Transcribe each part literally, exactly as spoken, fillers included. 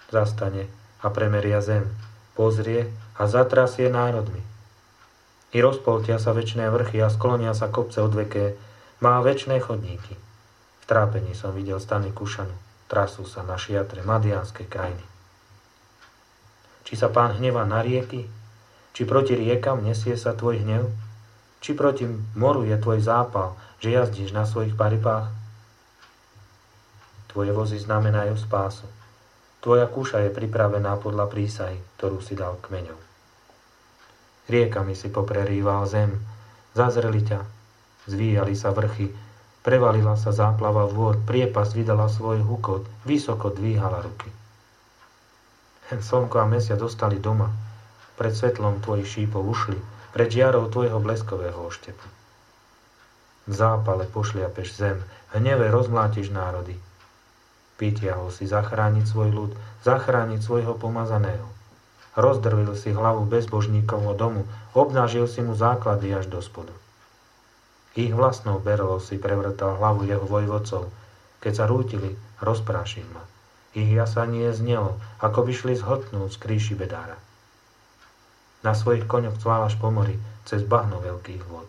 Zastane a premeria zem, pozrie a zatrasie národmi. I rozpoltia sa večné vrchy a sklonia sa kopce odveké, má večné chodníky. V trápení som videl stany Kušanu, trasú sa na šiatre madiánskej krajiny. Či sa Pán hnevá na rieky? Či proti riekam nesie sa tvoj hnev? Či proti moru je tvoj zápal, že jazdíš na svojich paripách? Tvoje vozy znamenajú spásu. Tvoja kúša je pripravená podľa prísahy, ktorú si dal kmeňov. Riekami si poprerýval zem, zazreli ťa, zvíjali sa vrchy, prevalila sa záplava vôd, priepas vydala svoj hukot, vysoko dvíhala ruky. Slnko a mesiac dostali doma, pred svetlom tvojich šípov ušli, pred žiarou tvojho bleskového oštepu. V zápale pošliapeš zem, v hneve rozmlátiš národy. Vytiahol si zachrániť svoj ľud, zachrániť svojho pomazaného. Rozdrvil si hlavu bezbožníkovho domu, obnažil si mu základy až do spodu. Ich vlastnou berlou si prevrtal hlavu jeho vojvodcov. Keď sa rútili, rozprášil ma. Ich jasanie znelo, ako by šli zhltnúť z kríši bedára. Na svojich koňoch cválaš po mori, cez bahno veľkých vôd.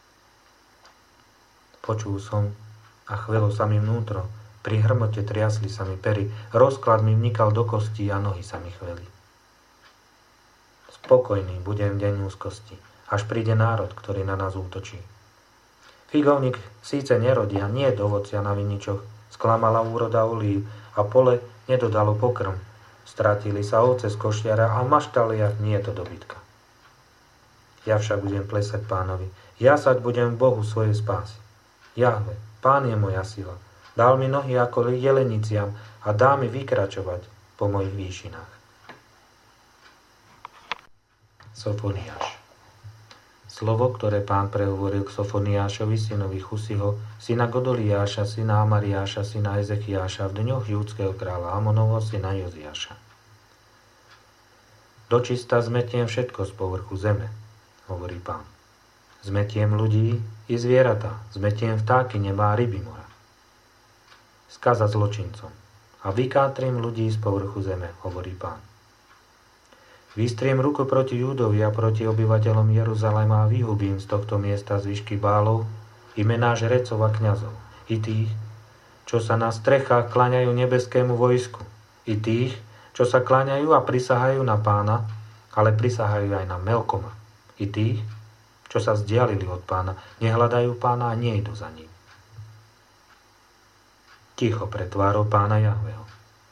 Počul som a chvelo sa mi vnútro, pri hrmote triasli sa mi pery, rozklad mi vnikal do kostí a nohy sa mi chveli. Spokojný budem v deň úzkosti, až príde národ, ktorý na nás útočí. Figovník síce nerodí a nie je ovocia na viničoch, sklamala úroda olív a pole nedodalo pokrm. Stratili sa ovce z košiara a v maštaliach nie je to dobytka. Ja však budem plesať Pánovi, jasať budem Bohu svojej spásy. Jahve, Pán je moja sila, dal mi nohy ako jeleniciam a dá mi vykračovať po mojich výšinách. Sofoniáš. Slovo, ktoré Pán prehovoril k Sofoniášovi, synovi Chusiho, syna Godoliáša, syna Amariáša, syna Ezechiáša v dňoch júdskeho kráľa Amonovho, syna Joziáša. Dočista zmetiem všetko z povrchu zeme, hovorí Pán. Zmetiem ľudí i zvieratá, zmetiem vtáky neba a ryby mora. Skaza zločincom a vykátrím ľudí z povrchu zeme, hovorí Pán. Vystriem ruku proti Júdovi a proti obyvateľom Jeruzalema a vyhubím z tohto miesta zvyšky bálov, imená žrecov a kňazov, i tých, čo sa na strechách kláňajú nebeskému vojsku, i tých, čo sa kláňajú a prisahajú na Pána, ale prisahajú aj na Melkoma, i tých, čo sa vzdialili od Pána, nehľadajú Pána a nejdu za ním. Ticho pred tvárou Pána Jahveho.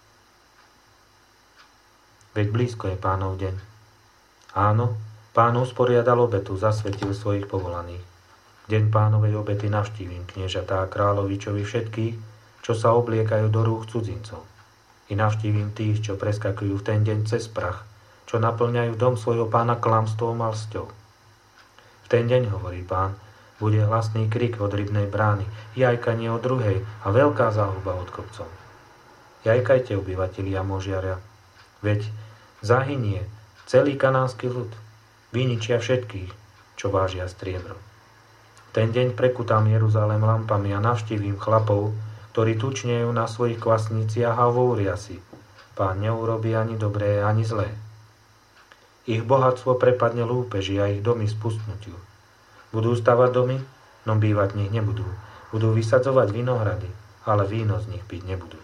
Veď blízko je Pánov deň. Áno, Pán usporiadal obetu, zasvetil svojich povolaných. Deň Pánovej obety navštívim kniežatá a kráľovičovi všetkých, čo sa obliekajú do rúch cudzincov. I navštívim tých, čo preskakujú v ten deň cez prach, čo naplňajú dom svojho Pána klamstvom a lsťou. V ten deň, hovorí Pán, bude hlasný krik od rybnej brány, jajkanie od druhej a veľká záhuba od kopcov. Jajkajte, obyvatelia Možiaria, veď zahynie celý kanánsky ľud, vyničia všetkých, čo vážia striebro. Ten deň prekutám Jeruzalém lampami a navštívim chlapov, ktorí tučnejú na svojich kvasniciach a hovoria si, Pán neurobí ani dobré, ani zlé. Ich bohatstvo prepadne lúpeži a ich domy spustnutiu. Budú stavať domy, no bývať v nich nebudú. Budú vysadzovať vinohrady, ale víno z nich piť nebudú.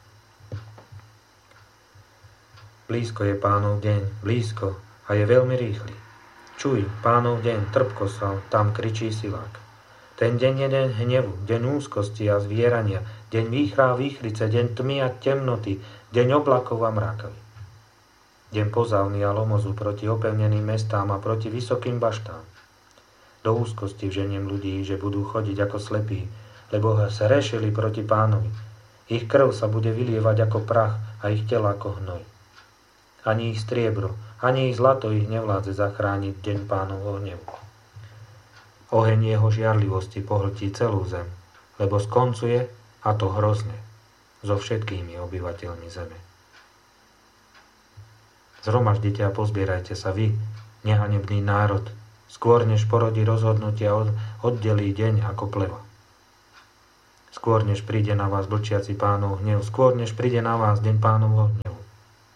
Blízko je Pánov deň, blízko a je veľmi rýchly. Čuj, Pánov deň, trpko sa, tam kričí silák. Ten deň je deň hnevu, deň úzkosti a zvierania, deň výchrá a výchrice, deň tmy a temnoty, deň oblakov a mrákavy. Deň pozávny a lomozu proti opevneným mestám a proti vysokým baštám. Do úzkosti vženiem ľudí, že budú chodiť ako slepí, lebo sa rešili proti Pánovi. Ich krv sa bude vylievať ako prach a ich tela ako hnoj. Ani ich striebro, ani ich zlato ich nevládze zachrániť deň Pánovho hnevu. Oheň jeho žiarlivosti pohltí celú zem, lebo skoncuje, a to hrozne, so všetkými obyvateľmi zeme. Zhromaždite a pozbierajte sa vy, nehanebný národ, skôr než porodí rozhodnutia od, oddelí deň ako pleva. Skôr než príde na vás blčiaci Pánov hnev, skôr než príde na vás deň Pánovho hnevu.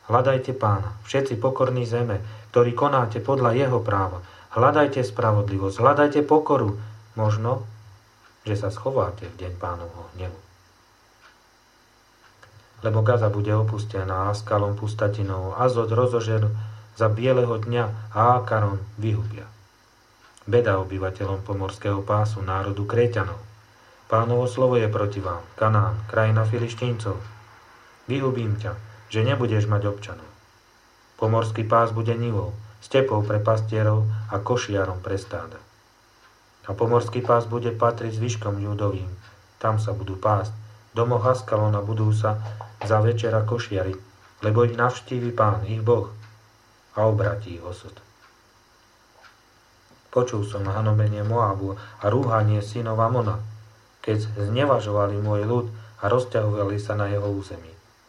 Hľadajte Pána, všetci pokorní zeme, ktorí konáte podľa jeho práva. Hľadajte spravodlivosť, hľadajte pokoru. Možno, že sa schováte v deň Pánovho hnevu. Lebo Gaza bude opustená Askalom pustatinou, Azod rozožer za bieleho dňa a Akaron vyhubia. Beda obyvateľom pomorského pásu, národu Kréťanov. Pánovo slovo je proti vám, Kanán, krajina Filištíncov. Vyhubím ťa, že nebudeš mať občanov. Pomorský pás bude nivou, stepou pre pastierov a košiarom pre stáda. A pomorský pás bude patriť zvyškom ľudovým, tam sa budú pásť. V domoch Askalona budú sa za večera košiari, lebo ich navštívi Pán, ich Boh, a obratí ich osud. Počul som hanobenie Moabu a rúhanie synov Amona, keď znevažovali môj ľud a rozťahovali sa na jeho území.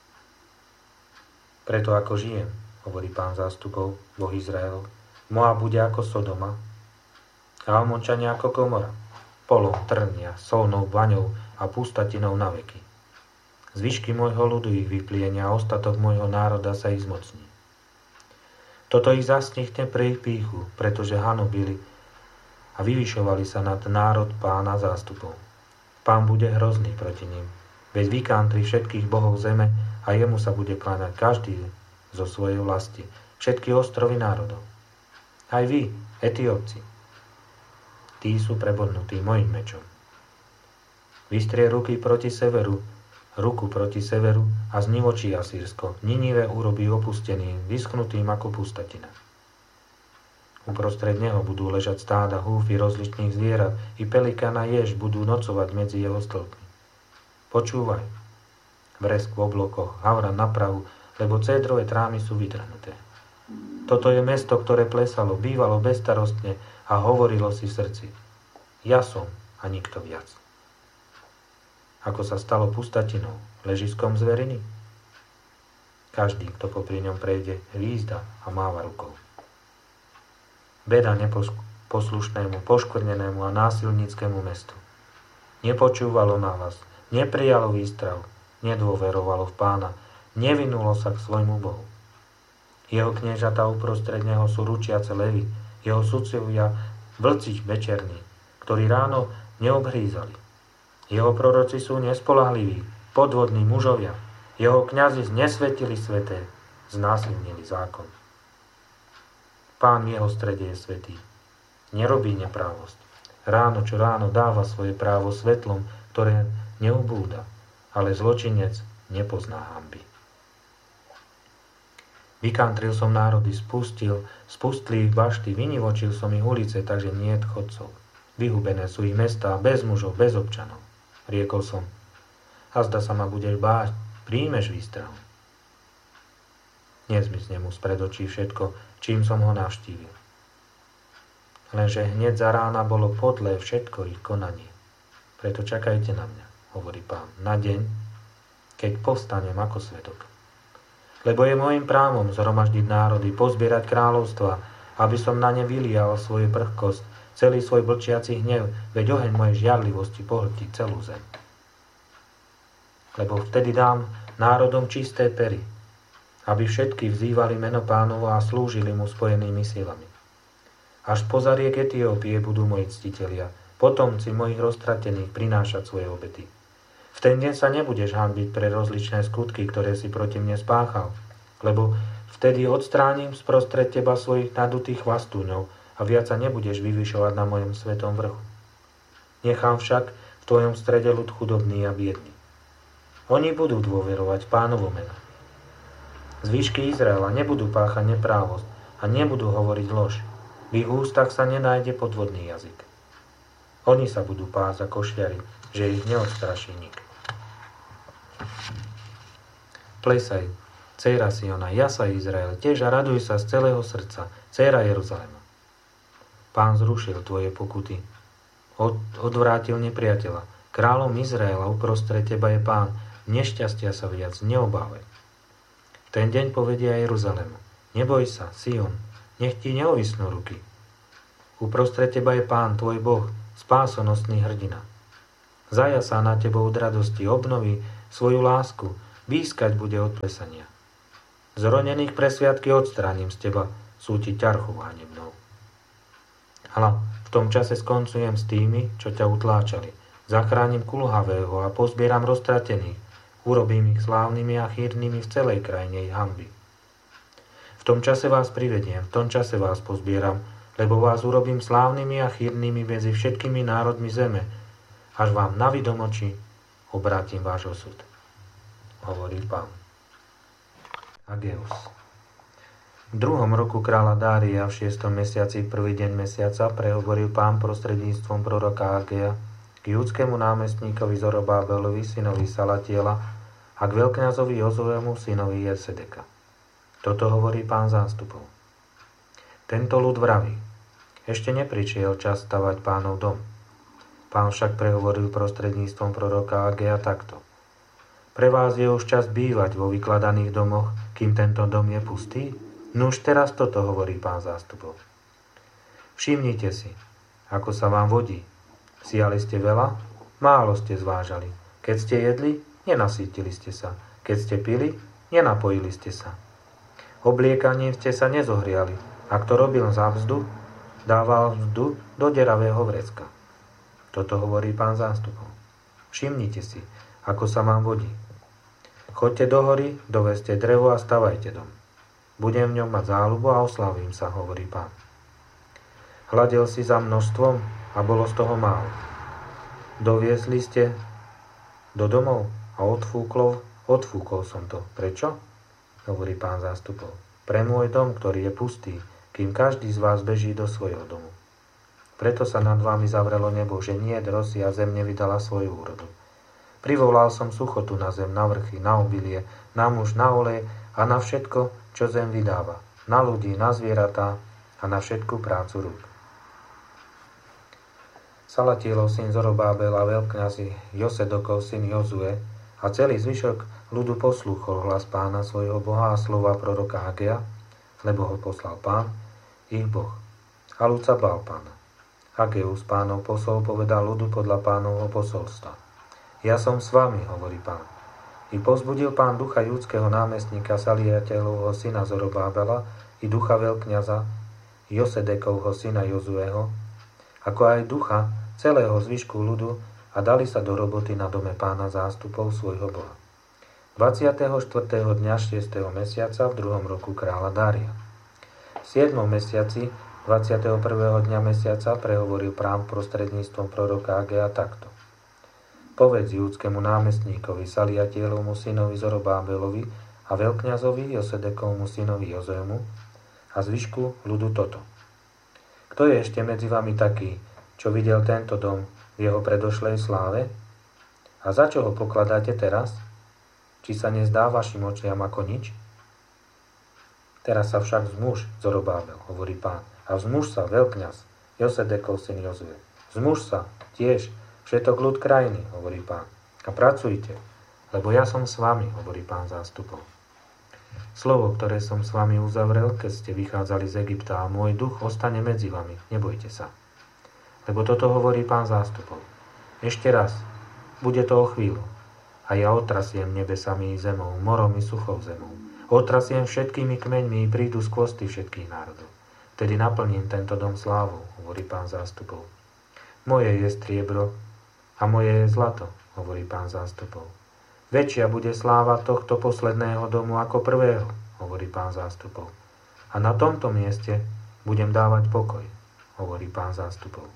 Preto ako žijem, hovorí Pán zástupov, Boh Izraelov, Moab bude ako Sodoma a Amončania ako Gomora, polom trnia, solnou baňou a pustatinou na veky. Zvyšky môjho ľudu ich vyplienia a ostatok môjho národa sa ich zmocní. Toto ich zasnechne pre ich pýchu, pretože hanobili a vyvyšovali sa nad národ Pána zástupov. Pán bude hrozný proti ním, veď vykantri všetkých bohov zeme a jemu sa bude kláňať každý zo svojej vlasti, všetky ostrovy národov. Aj vy, Etiópci, tí sú prebodnutí mojim mečom. Vystrie ruky proti severu, ruku proti severu a znivočí Asýrsko. Ninive urobí opusteným, vyschnutým ako pustatina. Uprostred neho budú ležať stáda, húfy rozličných zvierat, i pelikán a jež budú nocovať medzi jeho stĺpmi. Počúvaj, vresk v oblokoch, havran na prahu, lebo cédrové trámy sú vytrhnuté. Toto je mesto, ktoré plesalo, bývalo bezstarostne a hovorilo si v srdci: ja som a nikto viac. Ako sa stalo pustatinou, ležiskom zveriny? Každý, kto popri ňom prejde, hvízda a máva rukou. Beda neposlušnému, poškvrnenému a násilníckému mestu. Nepočúvalo nahlas, neprijalo výstrav, nedôverovalo v Pána, nevinulo sa k svojmu Bohu. Jeho kniežatá uprostred neho sú ručiace levy, jeho sudcovia vlci večerní, ktorí ráno neobhrízali. Jeho proroci sú nespolahliví, podvodní mužovia. Jeho kňazi znesvetili sveté, znásilnili zákon. Pán v jeho strede je svätý. Nerobí neprávosť. Ráno čo ráno dáva svoje právo svetlom, ktoré neubúda, ale zločinec nepozná hanby. Vykantril som národy, spustil, spustlí ich bašty, vynivočil som ich ulice, takže niet chodcov. Vyhubené sú ich mestá, bez mužov, bez občanov. Riekol som: azda sa ma budeš báť, príjmeš výstrahu. Nezmizne mu spred očí všetko, čím som ho navštívil. Lenže hneď za rána bolo podlé všetko ich konanie. Preto čakajte na mňa, hovorí Pán, na deň, keď povstanem ako svedok. Lebo je môjim právom zhromaždiť národy, pozbierať kráľovstva, aby som na ne vylial svoju prchkosť, celý svoj blčiaci hnev, veď oheň mojej žiarlivosti pohltí celú zem. Lebo vtedy dám národom čisté pery, aby všetky vzývali meno Pánovo a slúžili mu spojenými silami. Až po zariek Etiópie budú moji ctitelia, potomci mojich roztratených prinášať svoje obety. V ten deň sa nebudeš hanbiť pre rozličné skutky, ktoré si proti mne spáchal, lebo vtedy odstránim sprostred teba svojich nadutých chvastúňov a viac sa nebudeš vyvyšovať na mojom svetom vrchu. Nechám však v tvojom strede ľud chudobný a biedný. Oni budú dôverovať Pánovo meno. Zvyšky Izraela nebudú páchať neprávosť a nebudú hovoriť lož. V ich ústach sa nenájde podvodný jazyk. Oni sa budú pásť ako košiari, že ich neodstraší nik. Plesaj, dcéra Siona, jasaj Izrael, tiež a raduj sa z celého srdca, dcéra Jeruzalema. Pán zrušil tvoje pokuty, Od, odvrátil nepriateľa. Kráľom Izraela uprostred teba je Pán, nešťastia sa viac neobávaj. Ten deň povedia Jeruzalému: neboj sa, Sion, nech ti neovisnú ruky. Uprostred teba je Pán, tvoj Boh, spásonosný hrdina. Zajasá na tebou od radosti, obnoví svoju lásku, výskať bude od plesania. Zronených pre sviatky odstránim z teba, sú ti ťarchou hanebnou. Hľa, v tom čase skoncujem s tými, čo ťa utláčali. Zachránim kulhavého a pozbieram roztratených. Urobím ich slávnymi a chýrnymi v celej krajine ich hanby. V tom čase vás privediem, v tom čase vás pozbieram, lebo vás urobím slávnymi a chýrnymi medzi všetkými národmi zeme, až vám na vidom oči obrátim váš osud, hovorí Pán. Ageus. V druhom roku kráľa Dária v šiestom mesiaci prvý deň mesiaca prehovoril Pán prostredníctvom proroka Agea k júdskému námestníkovi Zorobábelovi, synovi Salatiela, a k veľkňazovi Jozuemu, synovi Jesedeka. Toto hovorí Pán zástupov. Tento ľud vraví, ešte neprišiel čas stavať Pánov dom. Pán však prehovoril prostredníctvom proroka Agea takto. Pre vás je už čas bývať vo vykladaných domoch, kým tento dom je pustý? No už teraz toto hovorí Pán zástupov. Všimnite si, ako sa vám vodí. Siali ste veľa, málo ste zvážali. Keď ste jedli, nenasýtili ste sa. Keď ste pili, nenapojili ste sa. Obliekaním ste sa nezohriali. A kto robil za vzdu, dával vzdu do deravého vrecka. Toto hovorí Pán zástupov. Všimnite si, ako sa vám vodí. Choďte do hory, dovezte drevo a stavajte dom. Budem v ňom mať záľubu a oslavím sa, hovorí Pán. Hľadel si za množstvom a bolo z toho málo. Doviezli ste do domov a odfúkol, odfúkol som to. Prečo? Hovorí Pán zástupov. Pre môj dom, ktorý je pustý, kým každý z vás beží do svojho domu. Preto sa nad vami zavrelo nebo, že nie rosy a zem nevydala svoju úrodu. Privolal som suchotu na zem, na vrchy, na obilie, na muž, na olej a na všetko, čo zem vydáva. Na ľudí, na zvieratá a na všetku prácu rúk. Salatielov syn Zorobábel a veľkňazi Josedokov syn Jozue a celý zvyšok ľudu poslúchol hlas Pána svojho Boha a slova proroka Agea, lebo ho poslal Pán, ich Boh. A ľud sa bál Pána. Ageus, Pánov posol, povedal ľudu podľa Pánovho posolstva. Ja som s vami, hovorí Pán. I pozbudil Pán ducha júdskeho námestníka Saliateľovho syna Zorobábela i ducha veľkňaza Josedekovho syna Jozueho, ako aj ducha celého zvyšku ľudu a dali sa do roboty na dome Pána zástupov svojho Boha. dvadsiateho štvrtého dňa šiesteho mesiaca v druhom roku kráľa Dária. V siedmom mesiaci dvadsiateho prvého dňa mesiaca prehovoril Pán prostredníctvom proroka Agea takto. Povedz júdskému námestníkovi Saliatielovmu synovi Zorobábelovi a veľkňazovi Josedekovmu synovi Jozemu a zvyšku ľudu toto. Kto je ešte medzi vami taký, čo videl tento dom v jeho predošlej sláve? A za čo ho pokladáte teraz? Či sa nezdá vašim očiam ako nič? Teraz sa však vzmuž, Zorobábel, hovorí Pán, a vzmuž sa, veľkňaz, Josedekov syn Jozue. Vzmuž sa, tiež, všetok ľud krajiny, hovorí Pán, a pracujte, lebo ja som s vami, hovorí Pán zástupov. Slovo, ktoré som s vami uzavrel, keď ste vychádzali z Egypta, a môj duch ostane medzi vami, nebojte sa. Lebo toto hovorí Pán zástupov. Ešte raz, bude to o chvíľu, a ja otrasiem nebesami i zemou, morom i suchou zemou. Otrasiem všetkými kmeňmi i prídu skvosty všetkých národov. Tedy naplním tento dom slávou, hovorí Pán zástupov. Moje je striebro a moje je zlato, hovorí Pán zástupov. Väčšia bude sláva tohto posledného domu ako prvého, hovorí Pán zástupov. A na tomto mieste budem dávať pokoj, hovorí Pán zástupov.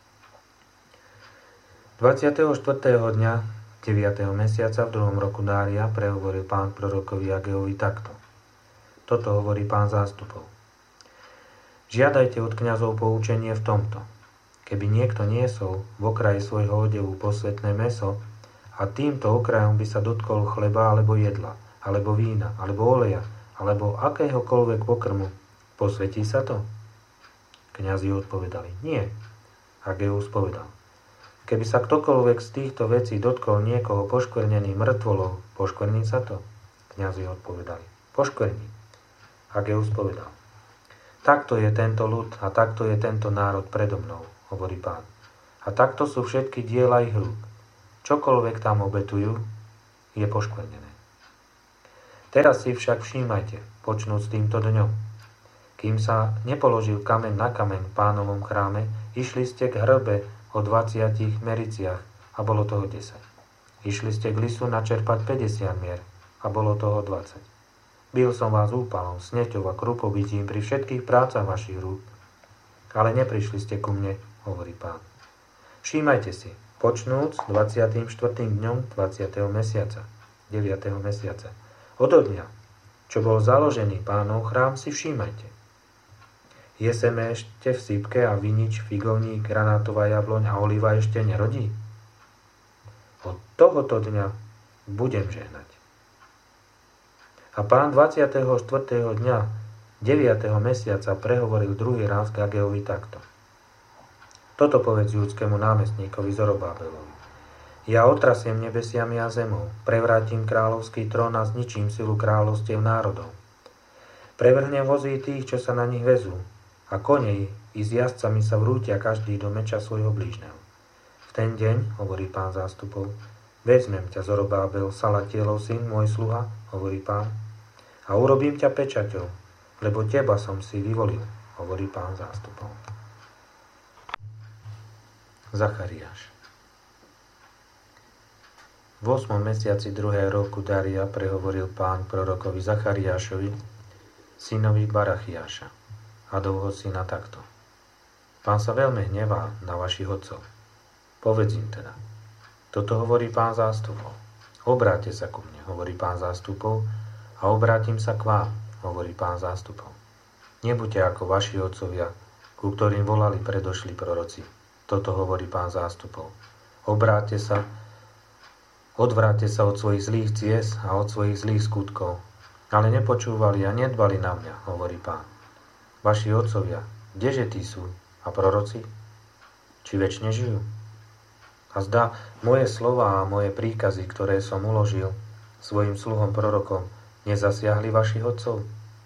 dvadsiateho štvrtého dňa deviateho mesiaca v druhom roku Dária prehovoril Pán prorokovi Ageovi takto. Toto hovorí Pán zástupov. Žiadajte od kňazov poučenie v tomto. Keby niekto niesol v okraji svojho odevu posvätné mäso a týmto okrajom by sa dotkol chleba alebo jedla, alebo vína, alebo oleja, alebo akéhokoľvek pokrmu, posvetí sa to? Kňazi odpovedali, nie. Ageus povedal, keby sa ktokoľvek z týchto vecí dotkol niekoho poškvrnený mŕtvolou, poškvrní sa to? Kňazi odpovedali, poškvrní. Ageus povedal, takto je tento ľud a takto je tento národ predo mnou, hovorí Pán. A takto sú všetky diela ich rúk. Čokoľvek tam obetujú, je poškvrnené. Teraz si však všímajte, počnúť s týmto dňom. Kým sa nepoložil kameň na kameň v Pánovom chráme, išli ste k hrbe o dvadsiatich mericiach a bolo toho desať. Išli ste k lisu načerpať päťdesiat mier a bolo toho dvadsať. Bil som vás úpalom, sneťou a krupobytím pri všetkých prácach vašich rúk, ale neprišli ste ku mne, hovorí Pán. Všímajte si, počnúc dvadsiatym štvrtým dňom dvadsiateho mesiaca, deviateho mesiaca. Odo dňa, čo bol založený Pánov chrám, si všímajte. Je seme ešte v sypke a vinič, figovník, granátová jabloň a oliva ešte nerodí? Od tohoto dňa budem žehnať. A Pán dvadsiateho štvrtého dňa deviateho mesiaca prehovoril druhý raz k Ageovi takto. Toto povedz júdskému námestníkovi Zorobábelovi. Ja otrasiem nebesiami a zemou, prevrátim kráľovský trón a zničím silu kráľovstiev národov. Prevrhnem vozy tých, čo sa na nich vezú, a konej i s jazdcami sa vrútia každý do meča svojho blížneho. V ten deň, hovorí Pán zástupov, vezmem ťa, Zorobábel, Salatielov syn, môj sluha, hovorí Pán, a urobím ťa pečaťou, lebo teba som si vyvolil, hovorí Pán zástupov. Zachariáš. V ôsmom mesiaci druhého roku Daria prehovoril Pán prorokovi Zachariášovi, synovi Barachiáša, Adovho syna takto. Pán sa veľmi hnevá na vašich otcov. Povedz im teda. Toto hovorí Pán zástupov. Obráťte sa ku mne, hovorí Pán zástupov, a obrátim sa k vám, hovorí Pán zástupov. Nebuďte ako vaši otcovia, ku ktorým volali predošli proroci. Toto hovorí Pán zástupov. Obráťte sa, odvráťte sa od svojich zlých ciest a od svojich zlých skutkov. Ale nepočúvali a nedbali na mňa, hovorí Pán. Vaši otcovia, kdeže tí sú? A proroci? Či večne žijú? A zdá, moje slová a moje príkazy, ktoré som uložil svojim sluhom prorokom, nezasiahli vašich otcov?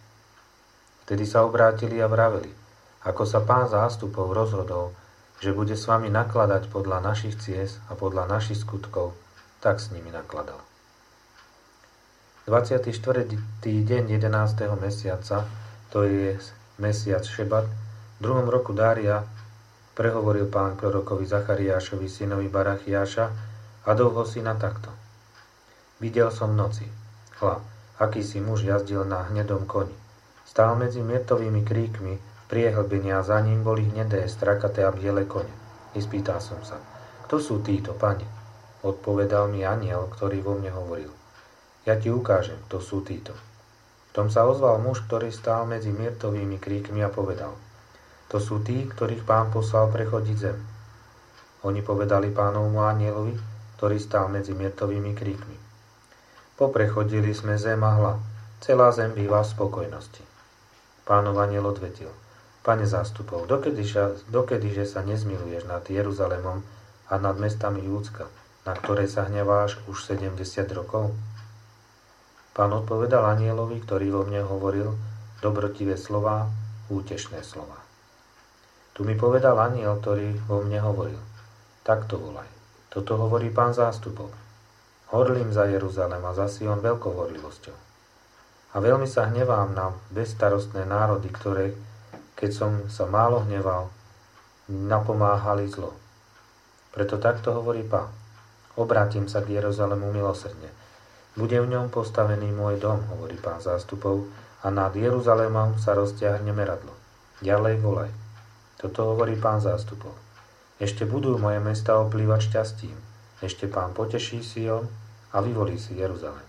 Vtedy sa obrátili a vraveli, ako sa Pán zástupov rozhodol, že bude s vami nakladať podľa našich ciest a podľa našich skutkov, tak s nimi nakladal. dvadsiaty štvrtý deň jedenásteho mesiaca, to je mesiac Šebat, v druhom roku Dária prehovoril Pán prorokovi Zachariášovi, synovi Barachiáša, Adovho syna takto. Videl som v noci, hľa, akýsi muž jazdil na hnedom koni. Stál medzi myrtovými kríkmi v priehlbení a za ním boli hnedé, strakaté a biele kone. Ispýtal som sa, kto sú títo, Pane? Odpovedal mi anjel, ktorý vo mne hovoril. Ja ti ukážem, kto sú títo. V tom sa ozval muž, ktorý stál medzi myrtovými kríkmi a povedal, to sú tí, ktorých Pán poslal prechodiť zem. Oni povedali Pánovmu anjelovi, ktorý stál medzi myrtovými kríkmi. Poprechodili sme zem a hla, celá zem býva v spokojnosti. Pánov anjel odvetil, Pane zástupov, dokedy, dokedyže sa nezmiluješ nad Jeruzalemom a nad mestami Júdska, na ktoré sa hneváš už sedemdesiat rokov? Pán odpovedal anjelovi, ktorý vo mne hovoril, dobrotivé slová, útešné slová. Tu mi povedal anjel, ktorý vo mne hovoril, takto volaj. Toto hovorí Pán zástupov. Horlím za Jeruzalém a za Sion veľkou horlivosťou. A veľmi sa hnevám na bezstarostné národy, ktoré, keď som sa málo hneval, napomáhali zlo. Preto takto hovorí Pán. Obrátim sa k Jeruzalému milosrdne. Bude v ňom postavený môj dom, hovorí Pán zástupov, a nad Jeruzalémom sa roztiahne meradlo. Ďalej volaj. Toto hovorí Pán zástupov. Ešte budú moje mesta oplývať šťastím. Ešte Pán poteší Sion a vyvolí si Jeruzalém.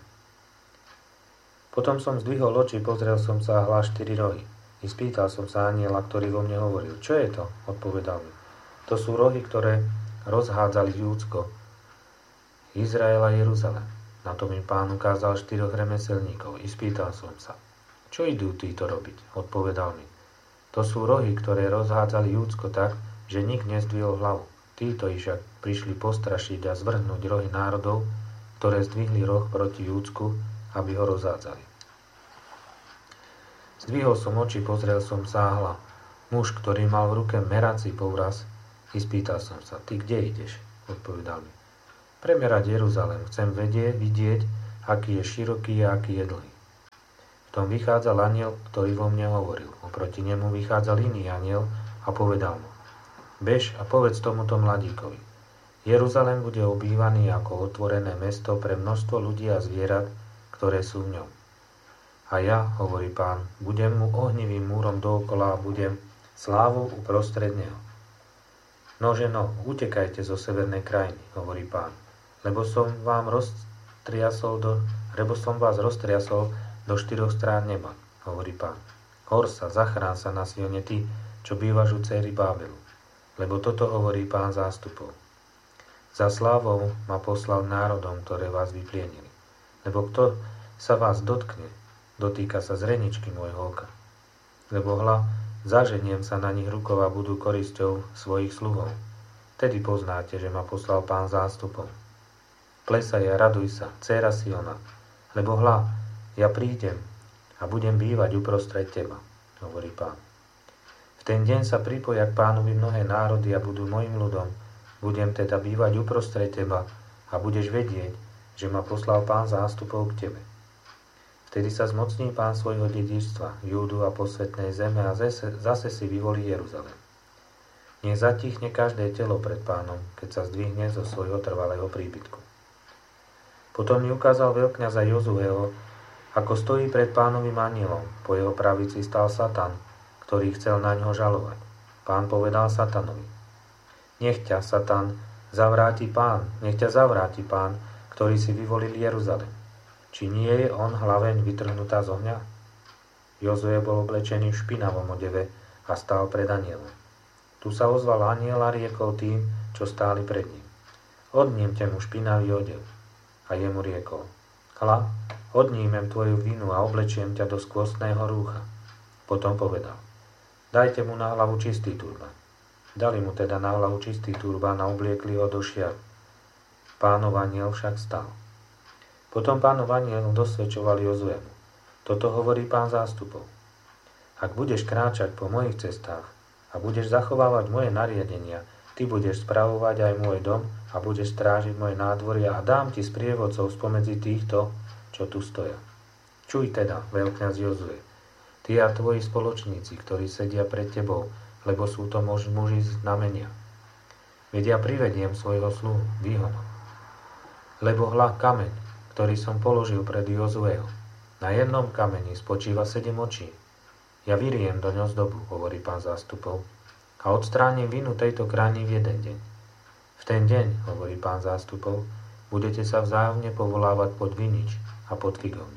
Potom som zdvihol oči, pozrel som sa a hľa štyri rohy. I spýtal som sa anjela, ktorý vo mne hovoril. Čo je to? Odpovedal mi. To sú rohy, ktoré rozhádzali Júdsko, Izrael a Jeruzalém. Na to mi Pán ukázal štyroch remeselníkov. I spýtal som sa. Čo idú títo robiť? Odpovedal mi. To sú rohy, ktoré rozhádzali Júdsko tak, že nik nezdvihol hlavu. Títo však prišli postrašiť a zvrhnúť rohy národov, ktoré zdvihli roh proti Júdsku, aby ho rozhádzali. Zdvihol som oči, pozrel som sa a hľa. Muž, ktorý mal v ruke merací povraz, i spýtal som sa, ty kde ideš? Odpovedal mi. Premerať Jeruzalém, chcem vedieť, vidieť, aký je široký a aký je dlhý. tom vychádzal anjel, ktorý vo mne hovoril. Oproti nemu vychádzal iný anjel a povedal mu: Bež a povedz tomuto mladíkovi: Jeruzalém bude obývaný ako otvorené mesto pre množstvo ľudí a zvierat, ktoré sú v ňom. A ja, hovorí Pán, budem mu ohnivým múrom dookola a budem slávu uprostred neho. Nože no, utekajte zo severnej krajiny, hovorí Pán, lebo som vám roztriasol do, lebo som vás roztriasol do štyroch strán neba, hovorí Pán. Hor sa, zachrán sa na Sione ty, čo bývaš u céry Bábelu, lebo toto hovorí Pán zástupov. Za slávou ma poslal národom, ktoré vás vyplienili, lebo kto sa vás dotkne, dotýka sa zreničky môjho oka. Lebo hľa, zaženiem sa na nich rukou a budú korisťou svojich sluhov. Tedy poznáte, že ma poslal Pán zástupov. Plesaj a raduj sa, dcéra Siona, lebo hľa, ja prídem a budem bývať uprostred teba, hovorí Pán. V ten deň sa pripoja k Pánovi mnohé národy a budú mojim ľudom. Budem teda bývať uprostred teba a budeš vedieť, že ma poslal Pán zástupov k tebe. Vtedy sa zmocní Pán svojho dedičstva, Júdu a posvetnej zeme a zase, zase si vyvolí Jeruzalém. Nech zatichne každé telo pred Pánom, keď sa zdvihne zo svojho trvalého príbytku. Potom mi ukázal veľkňaza Jozueho, ako stojí pred Pánovým anjelom. Po jeho pravici stál Satan, ktorý chcel na ňo žalovať. Pán povedal Satanovi: Nech ťa, Satan, zavráti Pán, nech ťa zavráti Pán, ktorý si vyvolil Jeruzalém. Či nie je on hlaveň vytrhnutá z ohňa? Jozue bol oblečený v špinavom odeve a stál pred anielom. Tu sa ozval aniel a riekol tým, čo stáli pred ním: Odnímte mu špinavý odev. A jemu riekol: Hľa, odnímem tvoju vinu a oblečiem ťa do skvostného rúcha. Potom povedal: Dajte mu na hlavu čistý turban. Dali mu teda na hlavu čistý turbán a obliekli ho do šiat. Pánov anjel však stál. Potom Pánov anjel dosvedčoval Jozuemu: Toto hovorí Pán zástupov. Ak budeš kráčať po mojich cestách a budeš zachovávať moje nariadenia, ty budeš spravovať aj môj dom a budeš strážiť moje nádvoria a dám ti sprievodcov spomedzi týchto, čo tu stoja. Čuj teda, veľkňaz Jozue, ty a tvoji spoločníci, ktorí sedia pred tebou, lebo sú to muži znamenia. Veď ja privediem svojho sluhu, výhonom. Lebo hľa kameň, ktorý som položil pred Jozueho, na jednom kameni spočíva sedem očí. Ja vyriem do ňo zdobu, hovorí Pán zástupov, a odstránim vinu tejto krajiny v jeden deň. V ten deň, hovorí Pán zástupov, budete sa vzájomne povolávať pod vinič a pod figovník.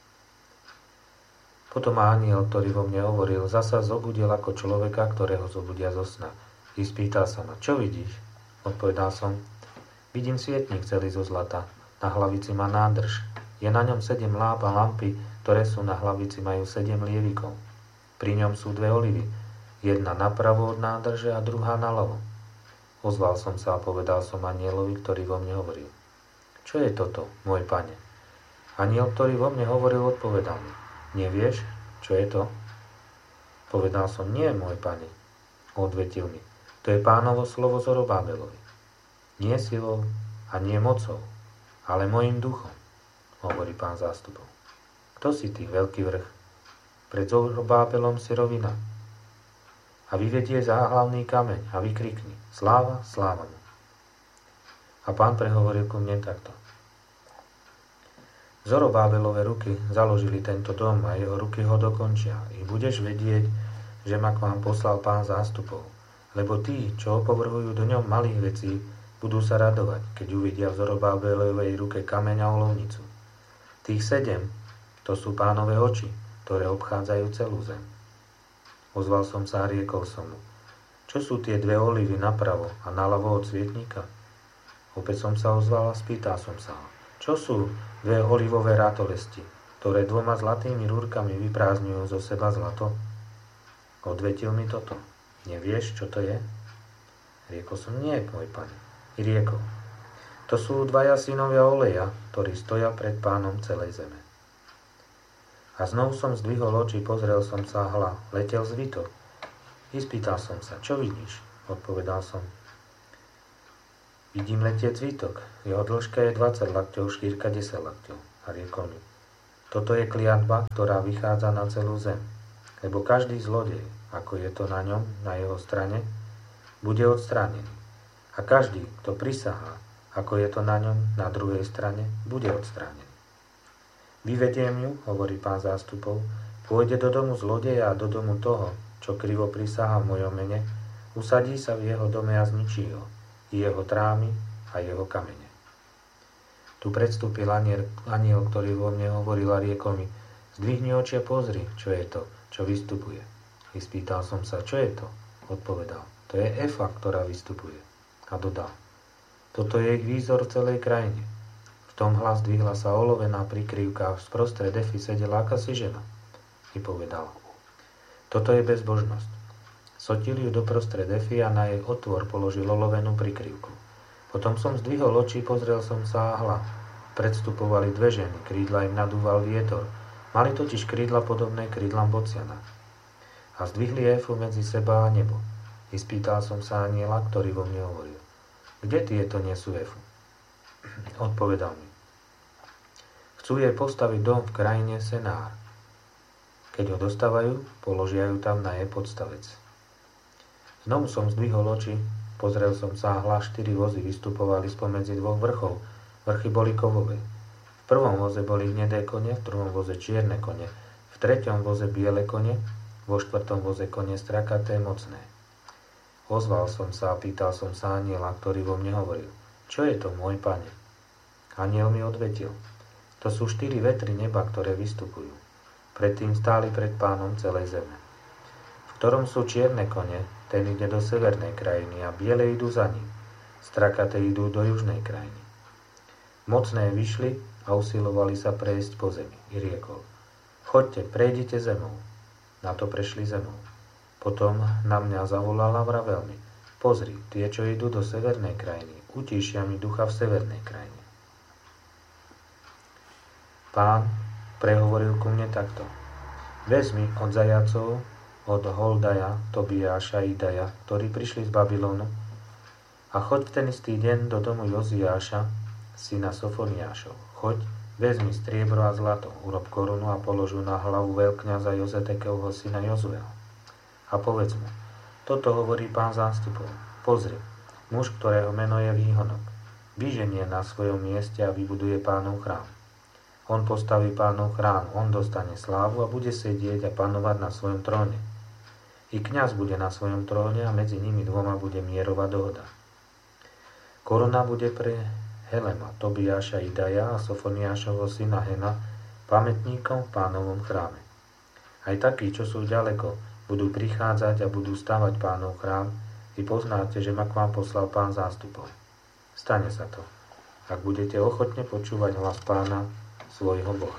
Potom aniel, ktorý vo mne hovoril, zasa zobudil ako človeka, ktorého zobudia zo sna. I spýtal sa ma: Čo vidíš? Odpovedal som: Vidím svietnik celý zo zlata. Na hlavici má nádrž. Je na ňom sedem láp a lampy, ktoré sú na hlavici, majú sedem lievikov. Pri ňom sú dve olivy. Jedna napravo od nádrže a druhá naľavo. Ozval som sa a povedal som anielovi, ktorý vo mne hovoril: Čo je toto, môj pane? Aniel, ktorý vo mne hovoril, odpovedal mi: Nevieš, čo je to? Povedal som: Nie, môj pane. Odvetil mi: To je Pánovo slovo Zorobábelovi. Nie silou a nie mocou, ale mojím duchom, hovorí Pán zástupov. Kto si ty, veľký vrch? Pred Zorobábelom si rovina. A vyvedie záhlavný kameň a vykrikni: Sláva, sláva mu. A Pán prehovoril ku mne takto: Zorobábelové ruky založili tento dom a jeho ruky ho dokončia. I budeš vedieť, že ma k vám poslal Pán zástupov, lebo tí, čo opovrhujú do ňom malých vecí, budú sa radovať, keď uvidia v Zorobábelovej ruke kameň a olovnicu. Tých sedem, to sú Pánove oči, ktoré obchádzajú celú zem. Ozval som sa a riekol som mu: Čo sú tie dve olivy napravo a naľavo od svietnika? Opäť som sa ozval a spýtal som sa ho: Čo sú dve olivové ratolesti, ktoré dvoma zlatými rúrkami vyprázdňujú zo seba zlato? Odvetil mi toto: Nevieš, čo to je? Riekol som: Nie, môj pane. I riekol: To sú dvaja synovia Oleja, ktorí stoja pred Pánom celej zeme. A znovu som zdvihol oči, pozrel som sa a hľa, letel zvitok. I spýtal som sa: Čo vidíš? Odpovedal som: Vidím letieť zvitok. Jeho dĺžka je dvadsať lakťov, šírka desať lakťov. A riekol mi: Toto je kliatba, ktorá vychádza na celú zem. Lebo každý zlodej, ako je to na ňom, na jeho strane, bude odstránený. A každý, kto prisahá, ako je to na ňom, na druhej strane, bude odstránený. Vyvediem ju, hovorí Pán zástupov, pôjde do domu zlodeja a do domu toho, čo krivo prisahá v mojom mene, usadí sa v jeho dome a zničí ho, i jeho trámy a jeho kamene. Tu predstúpil aniel, aniel, ktorý vo mne hovoril a riekol mi, zdvihni oči a pozri, čo je to, čo vystupuje. I spýtal som sa, čo je to? Odpovedal, to je Efa, ktorá vystupuje. A dodal, toto je ich výzor v celej krajine. V tom hlas dvihla sa olovená prikrývka a v sprostred Efy sedela akási žena. I povedal, toto je bezbožnosť. Sotil ju doprostred Efy a na jej otvor položil olovenú prikrývku. Potom som zdvihol oči, pozrel som sa a hľa. Predstupovali dve ženy, krídla im nadúval vietor. Mali totiž krídla podobné krídlam bociana. A zdvihli Efu medzi seba a nebo. I spýtal som sa aniela, ktorý vo mne hovoril, kde tieto nesú Efu? Odpovedal mi, chcú jej postaviť dom v krajine Senár. Keď ho dostávajú, položia ju tam na jej podstavec. Znovu som zdvihol oči, pozrel som sa a hľa štyri vozy vystupovali spomedzi dvoch vrchov. Vrchy boli kovové. V prvom voze boli hnedé kone, v druhom voze čierne kone, v treťom voze biele kone, vo štvrtom voze kone strakaté mocné. Ozval som sa a pýtal som sa aniela, ktorý vo mne hovoril, čo je to, môj pane? Aniel mi odvetil, to sú štyri vetry neba, ktoré vystupujú. Predtým stáli pred Pánom celej zeme. V ktorom sú čierne kone, ten ide do severnej krajiny a biele idú za ním. Strakaté idú do južnej krajiny. Mocné vyšli a usilovali sa prejsť po zemi. I riekol, choďte, prejdite zemou. Na to prešli zemou. Potom na mňa zavolal a vravel mi, pozri, tie, čo idú do severnej krajiny, utíšia mi ducha v severnej krajine. Pán prehovoril ku mne takto, vezmi od zajacov, od Holdaja, Tobiáša, Idaja, ktorí prišli z Babylonu, a choď v ten istý deň do domu Joziáša, syna Sofoniášov. Choď, vezmi striebro a zlato, urob korunu a položu na hlavu veľkňaza Jozetekovho syna Jozueho. A povedz mu, toto hovorí Pán zástupov. Pozri, muž, ktorého meno je Výhonok, vyženie na svojom mieste a vybuduje Pánov chrám. On postaví Pánov chrám, on dostane slávu a bude sedieť a panovať na svojom tróne. I kňaz bude na svojom tróne a medzi nimi dvoma bude mierová dohoda. Koruna bude pre Helema, Tobiáša, Idaja a Sofoniášovho syna Hena, pamätníkom v Pánovom chráme. Aj takí, čo sú ďaleko, budú prichádzať a budú stavať Pánov chrám, i poznáte, že ma k vám poslal Pán zástupov. Stane sa to, ak budete ochotne počúvať hlas Pána, svojho Boha.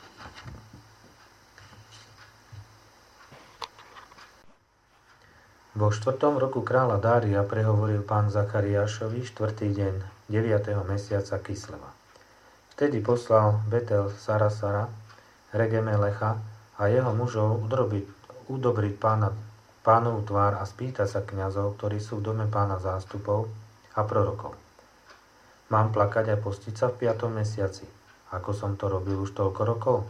Vo štvrtom roku kráľa Dária prehovoril Pán Zachariášovi štvrtý deň deviateho mesiaca Kisleva. Vtedy poslal Betel Sarasara, Regemelecha a jeho mužov udrobiť udobriť pána, Pánovu tvár a spýtať sa kňazov, ktorí sú v dome Pána zástupov a prorokov. Mám plakať a postiť sa v piatom mesiaci, ako som to robil už toľko rokov?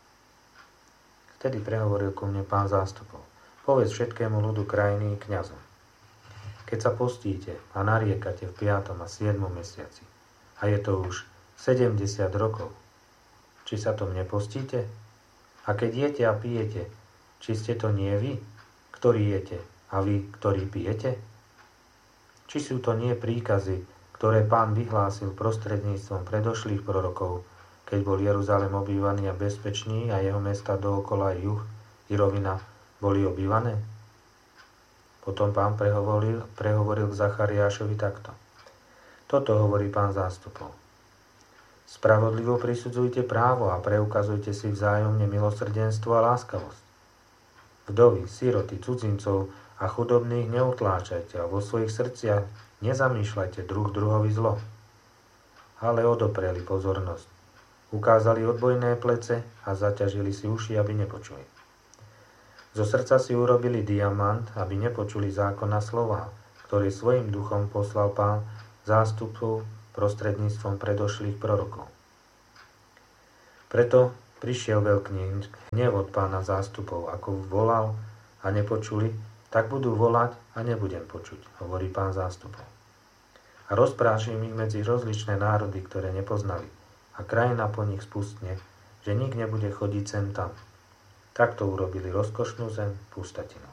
Vtedy prehovoril ku mne Pán zástupov. Povedz všetkému ľudu krajiny kňazom. Keď sa postíte a nariekate v piatom a siedmom mesiaci, a je to už sedemdesiat rokov, či sa tom nepostíte? A keď jete a pijete, či ste to nie vy, ktorí jete, a vy, ktorí pijete? Či sú to nie príkazy, ktoré Pán vyhlásil prostredníctvom predošlých prorokov, keď bol Jeruzalém obývaný a bezpečný a jeho mesta dookola juh i rovina boli obývané? Potom Pán prehovoril, prehovoril k Zachariášovi takto. Toto hovorí Pán zástupov. Spravodlivo prisudzujte právo a preukazujte si vzájomne milosrdenstvo a láskavosť. Vdovy, siroty, cudzincov a chudobných neutláčajte a vo svojich srdciach nezamýšľajte druh druhovi zlo. Ale odopreli pozornosť. Ukázali odbojné plece a zaťažili si uši, aby nepočuli. Zo srdca si urobili diamant, aby nepočuli zákona slova, ktorý svojim duchom poslal Pán zástupov prostredníctvom predošlých prorokov. Preto prišiel veľký hnev od Pána zástupov, ako volal a nepočuli, tak budú volať a nebudem počuť, hovorí Pán zástupov. A rozprášim ich medzi rozličné národy, ktoré nepoznali, a krajina po nich spustne, že nik nebude chodiť sem tam. Takto urobili rozkošnú zem pustatinu.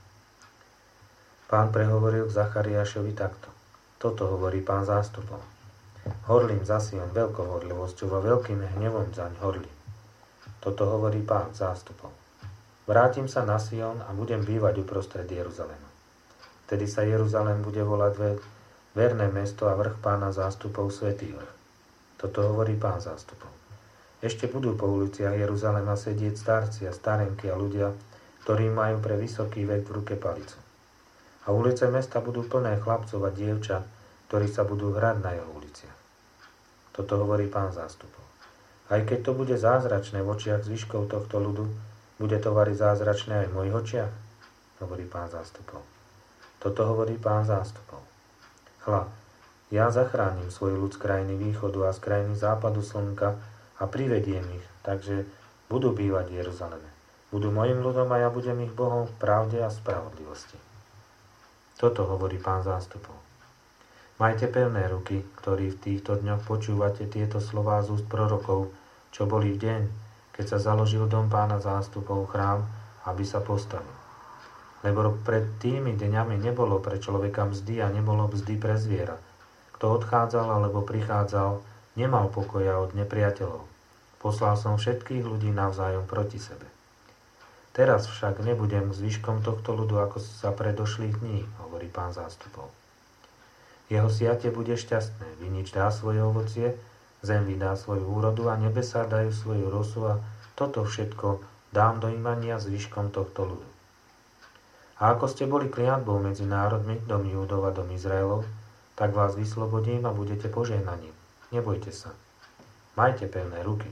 Pán prehovoril k Zachariášovi takto. Toto hovorí Pán zástupov. Horlím za Sion veľkou horlivosťou a veľkým hnevom zaň horlím. Toto hovorí Pán zástupov. Vrátim sa na Sion a budem bývať uprostred Jeruzalema. Vtedy sa Jeruzalém bude volať verné mesto a vrch Pána zástupov svätý vrch. Toto hovorí Pán zástupov. Ešte budú po uliciach Jeruzalema sedieť starci a starenky a ľudia, ktorí majú pre vysoký vek v ruke palicu. A ulice mesta budú plné chlapcov a dievčat, ktorí sa budú hrať na jeho uliciach. Toto hovorí Pán zástupov. Aj keď to bude zázračné v očiach zvyškov tohto ľudu, bude to vari zázračné aj v mojich očiach, hovorí Pán zástupov. Toto hovorí Pán zástupov. Hľa, ja zachránim svoj ľud z krajiny východu a z krajiny západu slnka a privediem ich, takže budú bývať v Jeruzaleme. Budú mojim ľudom a ja budem ich Bohom v pravde a spravodlivosti. Toto hovorí Pán zástupov. Majte pevné ruky, ktorí v týchto dňoch počúvate tieto slová z úst prorokov, čo boli v deň, keď sa založil dom Pána zástupov chrám, aby sa postavil. Lebo pred tými dňami nebolo pre človeka mzdy a nebolo mzdy pre zviera. Kto odchádzal alebo prichádzal, nemal pokoja od nepriateľov. Poslal som všetkých ľudí navzájom proti sebe. Teraz však nebudem k zvyškom tohto ľudu ako za predošlých dní, hovorí Pán zástupov. Jeho siate bude šťastné, vinič dá svoje ovocie, zem vydá svoju úrodu a nebesá dajú svoju rosu a toto všetko dám do imania zvyškom tohto ľudu. A ako ste boli kliatbou medzi národmi, dom Júdov a dom Izraelov, tak vás vyslobodím a budete požehnaním. Nebojte sa. Majte pevné ruky.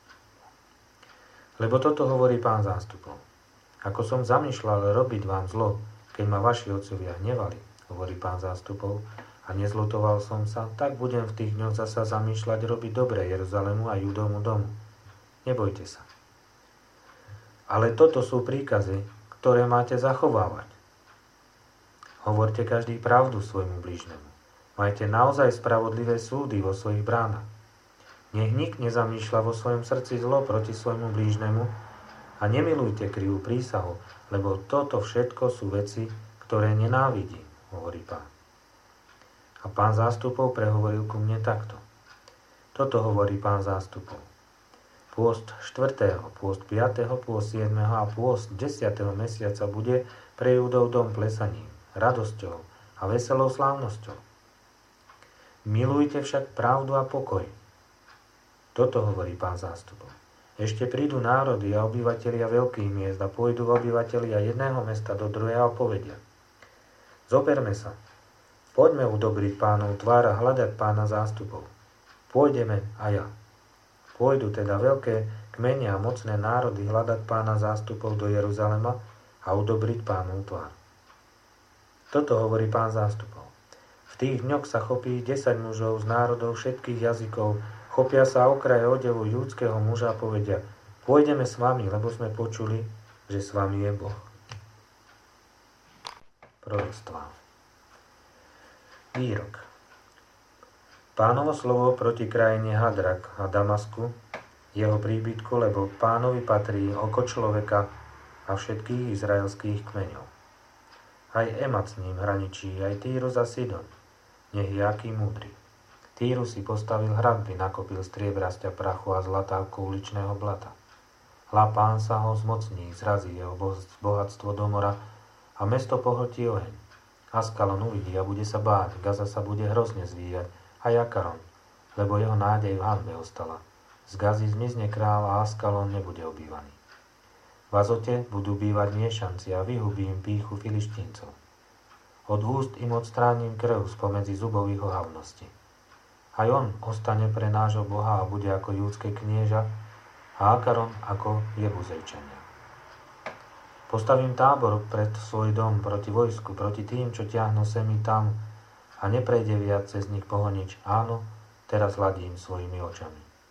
Lebo toto hovorí Pán zástupov. Ako som zamýšľal robiť vám zlo, keď ma vaši otcovia hnevali, hovorí Pán zástupov, a nezlutoval som sa, tak budem v tých dňoch zasa zamýšľať robiť dobre Jeruzalému a Judovmu domu. Nebojte sa. Ale toto sú príkazy, ktoré máte zachovávať. Hovorte každý pravdu svojmu blížnemu. Majte naozaj spravodlivé súdy vo svojich bránach. Nech nik nezamýšľa vo svojom srdci zlo proti svojmu blížnemu a nemilujte krivú prísahu, lebo toto všetko sú veci, ktoré nenávidí, hovorí Pán. A Pán zástupov prehovoril ku mne takto. Toto hovorí Pán zástupov. Pôst štvrtého, pôst piatého, pôst siedmeho a pôst desiatého mesiaca bude pre Júdov dom plesaním, radosťou a veselou slávnosťou. Milujte však pravdu a pokoj. Toto hovorí Pán zástupov. Ešte prídu národy a obyvatelia veľkých miest a pôjdu obyvatelia jedného mesta do druhého a povedia. Zoberme sa. Poďme udobriť Pánov tvár a hľadať Pána zástupov. Pôjdeme a ja. Pôjdu teda veľké kmene a mocné národy hľadať Pána zástupov do Jeruzalema a udobriť Pánov tvár. Toto hovorí Pán zástupov. V tých dňoch sa chopí desať mužov z národov všetkých jazykov, chopia sa okraje odevu judského muža a povedia, pôjdeme s vami, lebo sme počuli, že s vami je Boh. Proroctvá. Výrok. Pánovo slovo proti krajine Hadrak a Damasku, jeho príbytku, lebo Pánovi patrí oko človeka a všetkých izraelských kmeňov. Aj Emat s ním hraničí, aj Týrus a Sidon, nech je aký múdry. Týrus si postavil hradby, nakopil striebrasťa prachu a zlata ako uličného blata. Hľa Pán sa ho zmocní, zrazí jeho bohatstvo do mora a mesto pohltí oheň. Askalon uvidí a bude sa báť, Gaza sa bude hrozne zvíjať, a Jakaron, lebo jeho nádej v hanbe ostala. Z Gazy zmizne král a Askalon nebude obývaný. V Azote budú bývať miešanci a vyhubím pýchu Filištíncov. Od úst im odstránim krv spomedzi zubov ich ohavnosti. Aj on ostane pre nášho Boha a bude ako júdske knieža a Akaron ako Jebuzejčania. Postavím tábor pred svoj dom proti vojsku, proti tým, čo ťahnu semi tam a neprejde viac cez nich pohonič. Áno, teraz hľadím svojimi očami.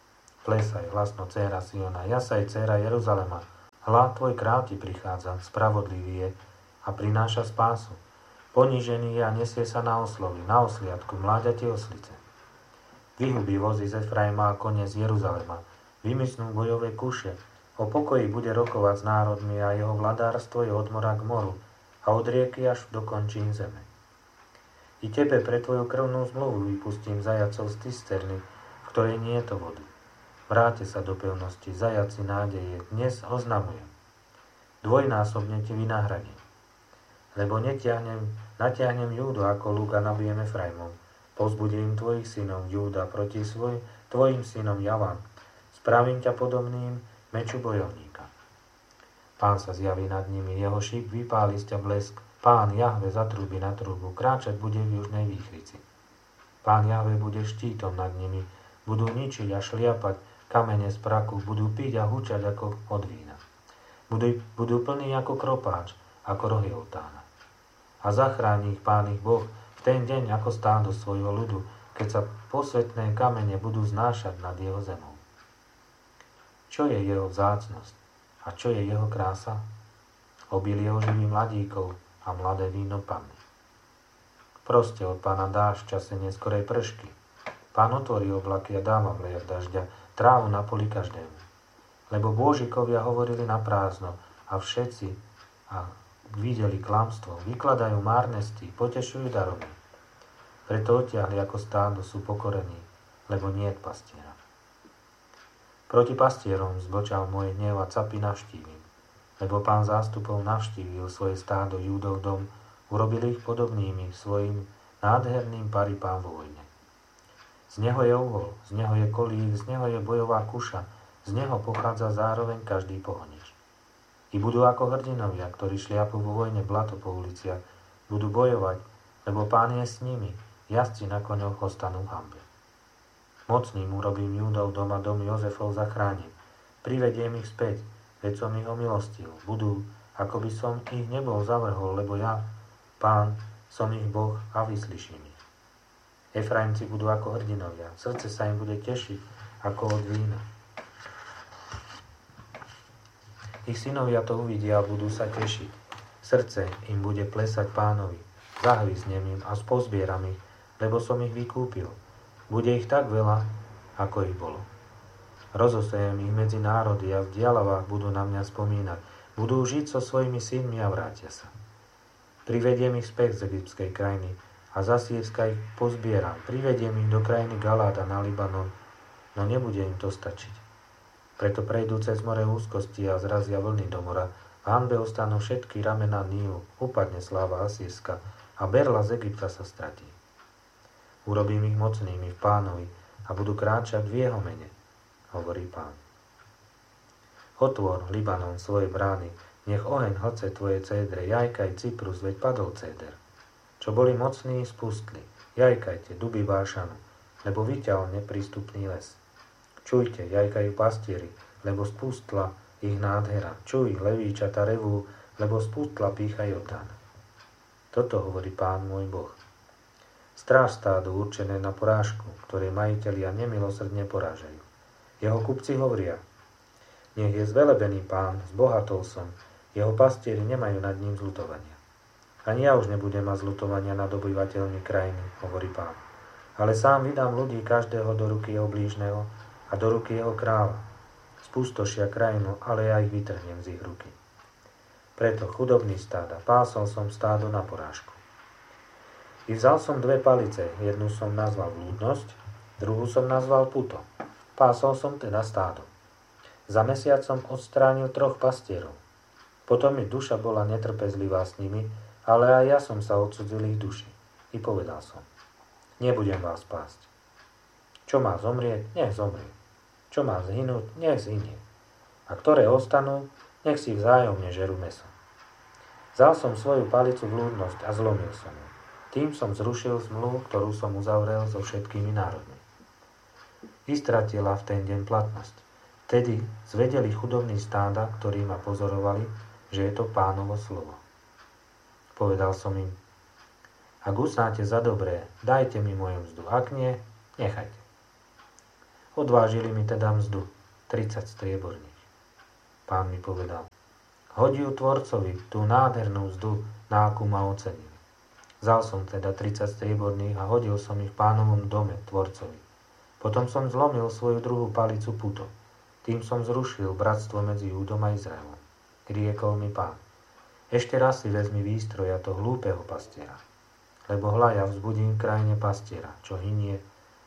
Plesaj, hlasno, dcéra Siona, jasaj, dcéra Jeruzalema. Hľa, tvoj kráľ ti prichádza, spravodlivý je a prináša spásu. Ponížený je a nesie sa na oslovi, na osliadku, mláďatie oslice. Vyhubí vozy z Efraima a kone z Jeruzalema. Vymysnú bojové kuše. O pokoji bude rokovať s národmi a jeho vladárstvo je od mora k moru a od rieky až do končín zeme. I tebe pre tvoju krvnú zmluvu vypustím zajacov z cisterny, v ktorej nie je to vody. Vráte sa do pevnosti, zajaci nádeje, dnes oznamujem. Dvojnásobne ti vynahradím. Lebo netiahnem, natiahnem Júdu ako lúk a nabijem Efraimom. Pozbudím tvojich synov Júda proti svoj, tvojim synom Javan. Spravím ťa podobným meču bojovníka. Pán sa zjaví nad nimi, jeho šíp vypáli z ťa blesk. Pán Jahve zatrúbi na trúbu, kráčať bude v južnej výchrici. Pán Jahve bude štítom nad nimi, budú ničiť a šliapať kamene z praku, budú piť a hučať ako od vína. Budú, budú plní ako kropáč, ako rohy oltána. A zachráni ich Pán ich Boh v ten deň ako stádo svojho ľudu, keď sa posvetné kamene budú znášať nad jeho zemou. Čo je jeho vzácnosť a čo je jeho krása? Obilie oživí mladíkov a mladé víno panny. Proste od Pána dáš v čase neskorej pršky. Pán otvorí oblaky a dáva vliek dažďa, trávu na poli každému. Lebo bôžikovia hovorili na prázdno a všetci a videli klamstvo, vykladajú márnosti, potešujú daromy. Preto odtiahli ako stádo, sú pokorení, lebo nie je pastiera. Proti pastierom zbočal môj hnev a capy navštívim, lebo Pán zástupov navštívil svoje stádo Júdov dom, urobil ich podobnými svojim nádherným paripám vo vojne. Z neho je uhol, z neho je kolík, z neho je bojová kuša, z neho pochádza zároveň každý pohonič. I budú ako hrdinovia, ktorí šliapu vo vojne blato po uliciach, budú bojovať, lebo Pán je s nimi, jazdci na koňoch ostanú v hanbe. Mocným urobím Júdov dom a dom Jozefov zachránim, privediem ich späť, veď som ich omilostil, budú, ako by som ich nebol zavrhol, lebo ja, Pán, som ich Boh a vyslyším ich. Efraimci budú ako hrdinovia, srdce sa im bude tešiť ako od vína. Ich synovia to uvidia a budú sa tešiť. Srdce im bude plesať Pánovi, zahviznem im a spozbieram ich, lebo som ich vykúpil. Bude ich tak veľa, ako ich bolo. Rozosejem ich medzi národy a v dialavách budú na mňa spomínať. Budú žiť so svojimi synmi a vrátia sa. Privediem ich späť z egyptskej krajiny a za Sýrska ich pozbieram. Privediem ich do krajiny Galáda na Libanon, no nebude im to stačiť. Preto prejdú cez more úzkosti a zrazia vlny do mora. V hanbe ostanú všetky ramená Nílu, upadne sláva Asýrska a berla z Egypta sa stratí. Urobím ich mocnými v Pánovi a budú kráčať v jeho mene, hovorí Pán. Otvor, Libanon, svoje brány, nech oheň hlce tvoje cédre, jajkaj Cyprus, veď padol céder. Čo boli mocní, spustli, jajkajte, duby Bášanu, lebo vyťal neprístupný les. Čujte, jajkajú pastieri, lebo spustla ich nádhera. Čuj, levíčata revú, lebo spustla pýcha Jordán. Toto hovorí Pán môj Boh. Stráž stádu určené na porážku, ktoré majitelia nemilosrdne porážajú. Jeho kupci hovoria, nech je zvelebený Pán, zbohatol som, jeho pastieri nemajú nad ním zľutovania. Ani ja už nebudem mať zľutovania nad obyvateľmi krajiny, hovorí Pán. Ale sám vydám ľudí každého do ruky jeho blížneho a do ruky jeho kráľa. Spustošia krajinu, ale ja ich vytrhnem z ich ruky. Preto chudobný stáda, pásol som stádo na porážku. I vzal som dve palice, jednu som nazval blúdnosť, druhú som nazval puto. Pásol som teda stádo. Za mesiac som odstránil troch pastierov. Potom mi duša bola netrpezlivá s nimi, ale aj ja som sa odsudzil ich duši. I povedal som, nebudem vás pásť. Čo má zomrieť, nech zomrie. Čo má zhynúť, nech zhynie. A ktoré ostanú, nech si vzájomne žerú mäso. Vzal som svoju palicu blúdnosť a zlomil som ju. Tým som zrušil zmluvu, ktorú som uzavrel so všetkými národmi. Vystratila v ten deň platnosť. Tedy zvedeli chudobní stáda, ktorí ma pozorovali, že je to Pánovo slovo. Povedal som im, ak uznáte za dobré, dajte mi moju mzdu, ak nie, nechajte. Odvážili mi teda mzdu, tridsať strieborných. Pán mi povedal, hodí ju tvorcovi tú nádhernú mzdu, na akú ma ocenili. Vzal som teda tridsať strieborných a hodil som ich v pánovom dome tvorcovi. Potom som zlomil svoju druhú palicu puto. Tým som zrušil bratstvo medzi Júdom a Izraelom. Riekol mi Pán, ešte raz si vezmi výstroja to hlúpeho pastiera, lebo hľa ja vzbudím v krajine pastiera, čo hynie,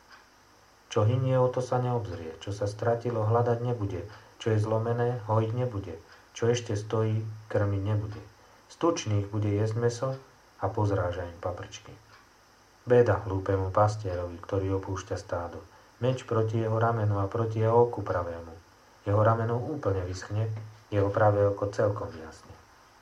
čo hynie, o to sa neobzrie, čo sa stratilo, hľadať nebude, čo je zlomené, hojiť nebude, čo ešte stojí, krmiť nebude. Z tučných bude jesť mäso a pozráža im paprčky. Beda hlúpemu pastierovi, ktorý opúšťa stádo, meč proti jeho ramenu a proti jeho oku pravému. Jeho rameno úplne vyschne, jeho pravé oko celkom vyjasne.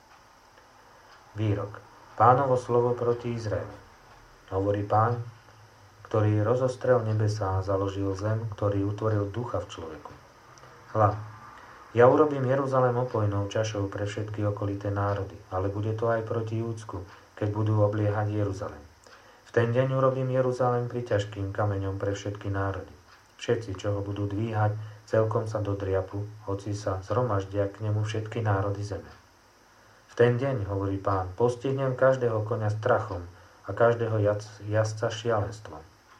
Výrok. Pánovo slovo proti Izraelu. Hovorí Pán, ktorý rozostrel nebesá a založil zem, ktorý utvoril ducha v človeku. Hľa, ja urobím Jeruzalém opojnou čašou pre všetky okolité národy, ale bude to aj proti Júdsku, keď budú obliehať Jeruzalém. V ten deň urobím Jeruzalém priťažkým kameňom pre všetky národy. Všetci, čo ho budú dvíhať, celkom sa dodriapu, hoci sa zhromaždia k nemu všetky národy zeme. V ten deň, hovorí Pán, postihnem každého koňa strachom a každého jazdca šialenstvom.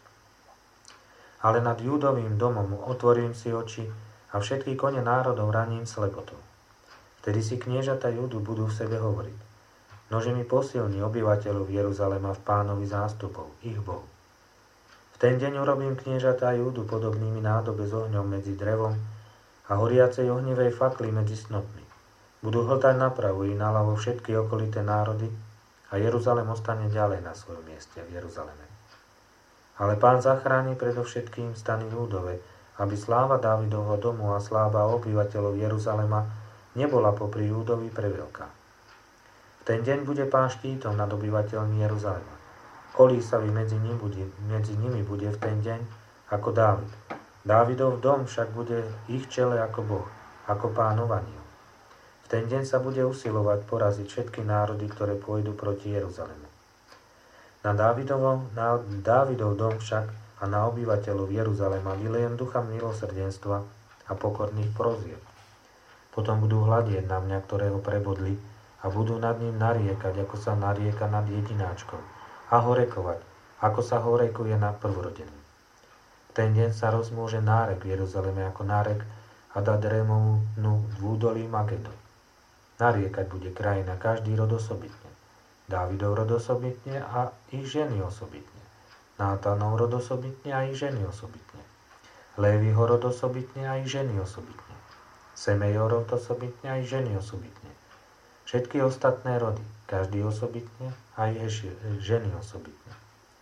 Ale nad Júdovým domom otvorím si oči a všetky kone národov raním slepotou. Vtedy si kniežata Júdu budú v sebe hovoriť. Nože mi posilní obyvateľov Jeruzalema v Pánovi zástupov, ich Bohu. V ten deň urobím kniežata Júdu podobnými nádobe s ohňom medzi drevom a horiacej ohnivej fakly medzi snopmi. Budú hltať napravo i naľavo všetky okolité národy a Jeruzalem ostane ďalej na svojom mieste v Jeruzaleme. Ale Pán zachráni predovšetkým stany Júdove, aby sláva Dávidovho domu a sláva obyvateľov Jeruzalema nebola popri Júdovi preveľká. V ten deň bude Pán štítom nad obyvateľmi Jeruzalema. Kolísavý medzi nimi bude, medzi nimi bude v ten deň ako Dávid. Dávidov dom však bude ich čele ako Boh, ako Pánov anjel. V ten deň sa bude usilovať poraziť všetky národy, ktoré pôjdu proti Jeruzalemu. Na Dávidov, na Dávidov dom však a na obyvateľov Jeruzalema vylejem ducha milosrdenstva a pokorných prozieb. Potom budú hľadieť na mňa, ktorého prebodli, a budú nad ním nariekať, ako sa narieka nad jedináčkou, a horekovať, ako sa horekuje nad prvorodeným. V ten deň sa rozmôže nárek v Jeruzaleme ako nárek Adadremovnu v údolí Magedon. Nariekať bude krajina každý rod osobitne. Dávidov rod osobitne a ich ženy osobitne. Nátanov rod osobitne a ich ženy osobitne. Léviho rod osobitne a ich ženy osobitne. Semejov rod osobitne a ich ženy osobitne. Všetky ostatné rody, každý osobitne a ich ženy osobitne.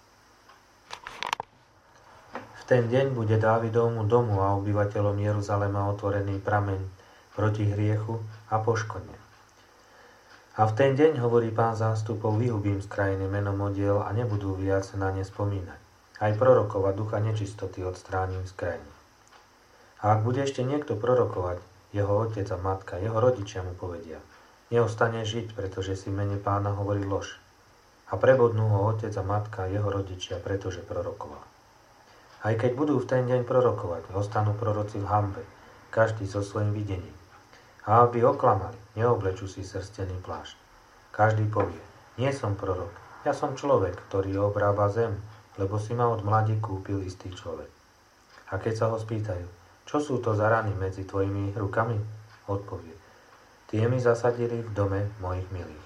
V ten deň bude Dávidovmu domu a obyvateľom Jeruzalema otvorený prameň proti hriechu a poškodne. A v ten deň, hovorí Pán zástupov, vyhubím z krajiny meno modiel a nebudú viac na ne spomínať. Aj prorokov a ducha nečistoty odstránim z krajiny. A ak bude ešte niekto prorokovať, jeho otec a matka, jeho rodičia mu povedia, neostane žiť, pretože si v mene Pána hovorí lož. A prebodnú ho otec a matka, jeho rodičia, pretože prorokoval. Aj keď budú v ten deň prorokovať, ostanú proroci v hanbe, každý so svojím videním. A aby oklamali, neoblečú si srstený plášť. Každý povie, nie som prorok, ja som človek, ktorý obrába zem, lebo si ma od mladí kúpil istý človek. A keď sa ho spýtajú, čo sú to za rany medzi tvojimi rukami, odpovie, tie mi zasadili v dome mojich milých.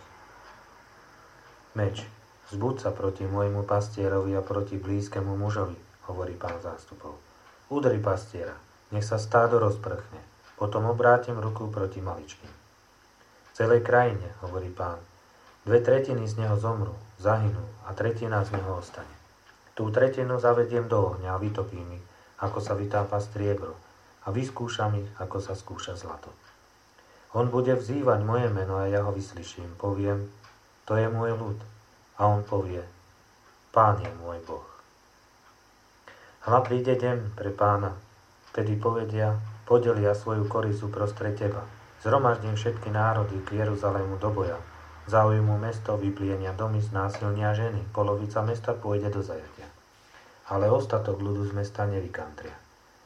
Meč, vzbuď sa proti môjmu pastierovi a proti blízkemu mužovi, hovorí Pán zástupov. Udri pastiera, nech sa stádo rozprchne. Potom obrátim ruku proti maličkým. V celej krajine, hovorí Pán, dve tretiny z neho zomrú, zahynú a tretina z neho ostane. Tú tretinu zavediem do ohňa a vytopím ich, ako sa vytápa striebro, a vyskúšam ich, ako sa skúša zlato. On bude vzývať moje meno a ja ho vyslyším. Poviem, to je môj ľud. A on povie, Pán je môj Boh. Hľa príde deň pre Pána, vtedy povedia, podelia svoju korizu prostred teba. Zhromaždím všetky národy k Jeruzalému do boja. Zaujmú mesto, vyplienia domy, znásilnia ženy. Polovica mesta pôjde do zajatia. Ale ostatok ľudu z mesta nevykantria.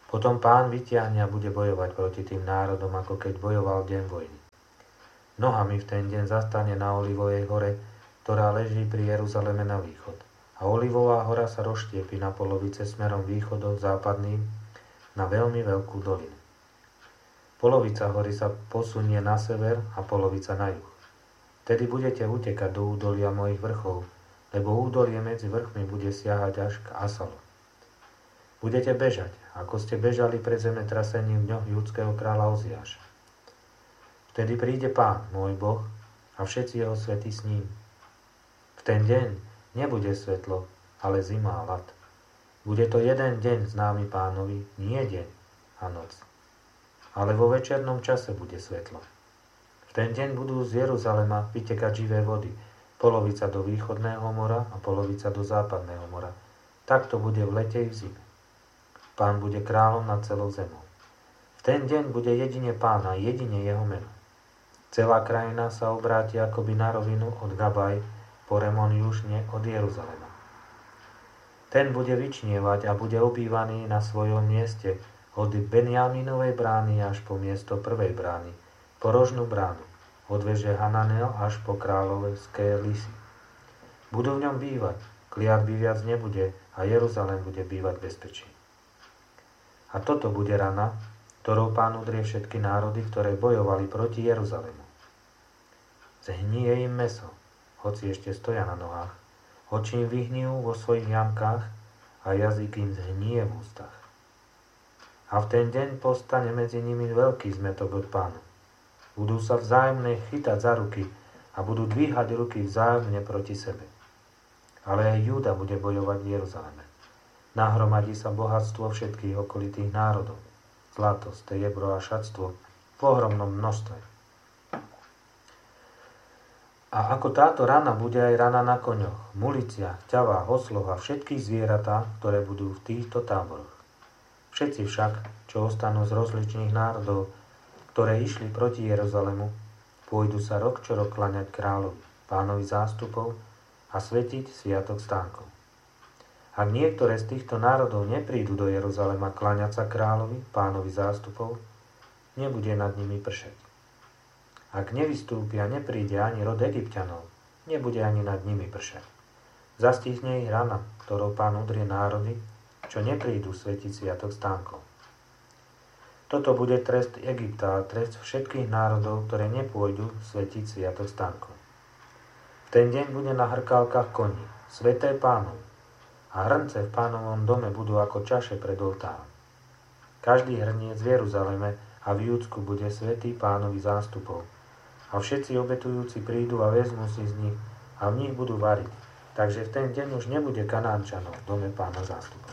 Potom Pán vytiahne a bude bojovať proti tým národom, ako keď bojoval deň vojny. Nohami v ten deň zastane na Olivovej hore, ktorá leží pri Jeruzaleme na východ. A Olivová hora sa rozštiepi na polovice smerom východov západným na veľmi veľkú dolinu. Polovica hory sa posunie na sever a polovica na juh. Tedy budete utekať do údolia mojich vrchov, lebo údolie medzi vrchmi bude siahať až k Asalu. Budete bežať, ako ste bežali pred zemetrasením v dňoch judského kráľa Oziáša. Vtedy príde Pán, môj Boh, a všetci jeho svätí s ním. V ten deň nebude svetlo, ale zima a ľad. Bude to jeden deň známy Pánovi, nie deň a noc. Ale vo večernom čase bude svetlo. V ten deň budú z Jeruzalema vytekať živé vody, polovica do východného mora a polovica do západného mora. Tak to bude v lete i v zime. Pán bude kráľom nad celou zemou. V ten deň bude jedine Pán a jedine jeho meno. Celá krajina sa obráti akoby na rovinu od Gabaj po Remon južne od Jeruzalema. Ten bude vyčnievať a bude obývaný na svojom mieste od Benjaminovej brány až po miesto prvej brány, po rožnú bránu, od veže Hananel až po kráľovské lisy. Budú v ňom bývať, kliatby viac nebude a Jeruzalém bude bývať bezpečí. A toto bude rana, ktorou Pán udrie všetky národy, ktoré bojovali proti Jeruzalému. Zhnie im mäso, hoci ešte stoja na nohách, oči im vyhnijú vo svojich jamkách a jazyk im zhnie v ústach. A v ten deň postane medzi nimi veľký zmetok od Pána. Budú sa vzájomne chytať za ruky a budú dvíhať ruky vzájomne proti sebe. Ale aj Júda bude bojovať v Jeruzaleme. Nahromadí sa bohatstvo všetkých okolitých národov, zlato, striebro a šatstvo v ohromnom množstve. A ako táto rana bude aj rana na koňoch, muliciach, ťavách, osloch a všetkých zvieratá, ktoré budú v týchto táboroch. Všetci však, čo ostanú z rozličných národov, ktoré išli proti Jeruzalemu, pôjdu sa rok čo rok klaňať kráľovi, Pánovi zástupov a svetiť sviatok stánkov. Ak niektoré z týchto národov neprídu do Jeruzalema klaňať sa kráľovi, Pánovi zástupov, nebude nad nimi pršať. Ak nevystúpi a nepríde ani rod Egypťanov, nebude ani nad nimi pršať. Zastihne ich rana, ktorou Pán udrie národy, čo neprídu svetiť sviatok stánkov. Toto bude trest Egypta a trest všetkých národov, ktoré nepôjdu svetiť sviatok stánkov. V ten deň bude na hrkálkach koní, sveté Pánov, a hrnce v Pánovom dome budú ako čaše pred oltárom. Každý hrniec v Jeruzaleme a v Júdsku bude svätý Pánovi zástupov. A všetci obetujúci prídu a vezmú si z nich a v nich budú variť. Takže v ten deň už nebude Kanánčanov v dome Pána zástupov.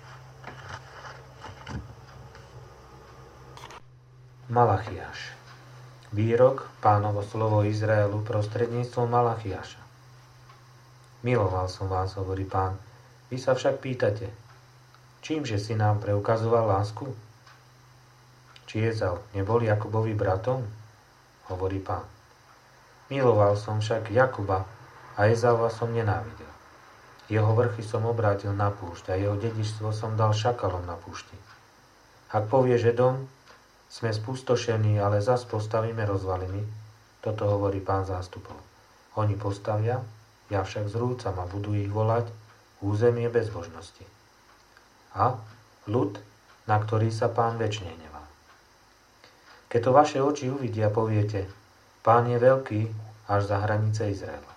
Malachiáš. Výrok, Pánovo slovo Izraelu prostredníctvom Malachiáša. Miloval som vás, hovorí Pán. Vy sa však pýtate, čímže si nám preukazoval lásku? Či Ezau nebol Jakubovi bratom? Hovorí Pán. Miloval som však Jakuba a Ezaua som nenávidel. Jeho vrchy som obrátil na púšť a jeho dedičstvo som dal šakalom na púšti. Ak povie Židom, sme spustošení, ale zas postavíme rozvaliny, toto hovorí Pán zástupov. Oni postavia, ja však zrúcam a budú ich volať územie bezbožnosti. A ľud, na ktorý sa Pán večne hnevá. Keď to vaše oči uvidia, poviete, Pán je veľký až za hranice Izraela.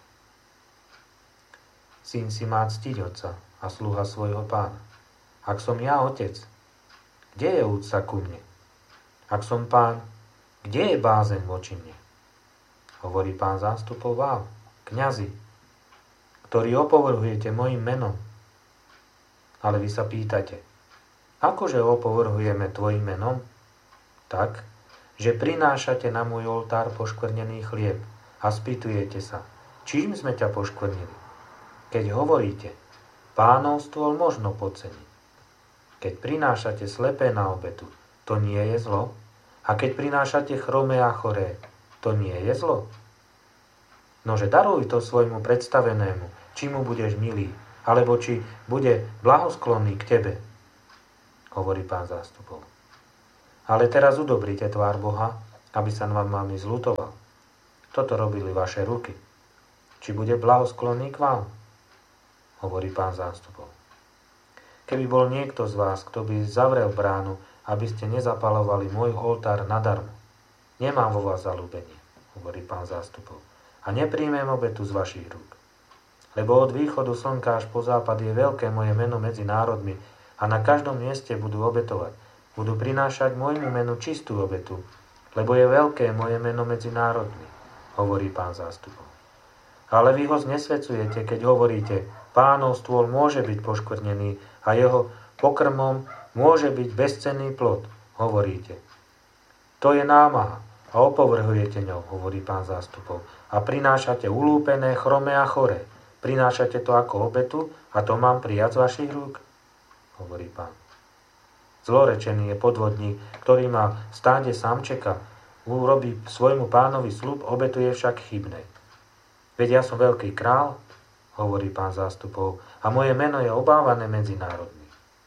Syn si má ctiť otca a sluha svojho pána. Ak som ja otec, kde je úcta ku mne? Ak som Pán, kde je bázeň voči mne? Hovorí Pán zástupov vám, kňazi, ktorí opovrhujete mojim menom. Ale vy sa pýtate, akože opovrhujeme tvojim menom? Tak, že prinášate na môj oltár poškvrnený chlieb a spýtujete sa, čím sme ťa poškvrnili? Keď hovoríte, Pánov stôl možno podceniť. Keď prinášate slepé na obetu, to nie je zlo? A keď prinášate chromé a choré, to nie je zlo? Nože daruj to svojmu predstavenému, či mu budeš milý, alebo či bude blahosklonný k tebe. hovorí Pán zástupov. Ale teraz udobrite tvár Boha, aby sa vám vami zľutoval. Toto robili vaše ruky. Či bude blahosklonný k vám? Hovorí Pán zástupov. Keby bol niekto z vás, kto by zavrel bránu, aby ste nezapalovali môj oltár nadarmo. Nemám vo vás zaľúbenie, hovorí Pán zástupov. A nepríjmem obetu z vašich rúk. Lebo od východu slnka až po západ je veľké moje meno medzi národmi a na každom mieste budú obetovať. Budú prinášať môjmu menu čistú obetu, lebo je veľké moje meno medzi národmi, hovorí Pán zástupov. Ale vy ho znesvecujete, keď hovoríte, Pánov stôl môže byť poškvrnený a jeho pokrmom môže byť bezcenný plod, hovoríte. To je námaha a opovrhujete ňou, hovorí Pán zástupov. A prinášate ulúpené, chromé a choré. Prinášate to ako obetu a to mám prijať z vašich rúk, hovorí Pán. Zlorečený je podvodník, ktorý má v stáde samčeka, urobí svojmu pánovi sľub, obetuje však chybné. Veď ja som veľký král, hovorí Pán zástupov, a moje meno je obávané medzi národmi.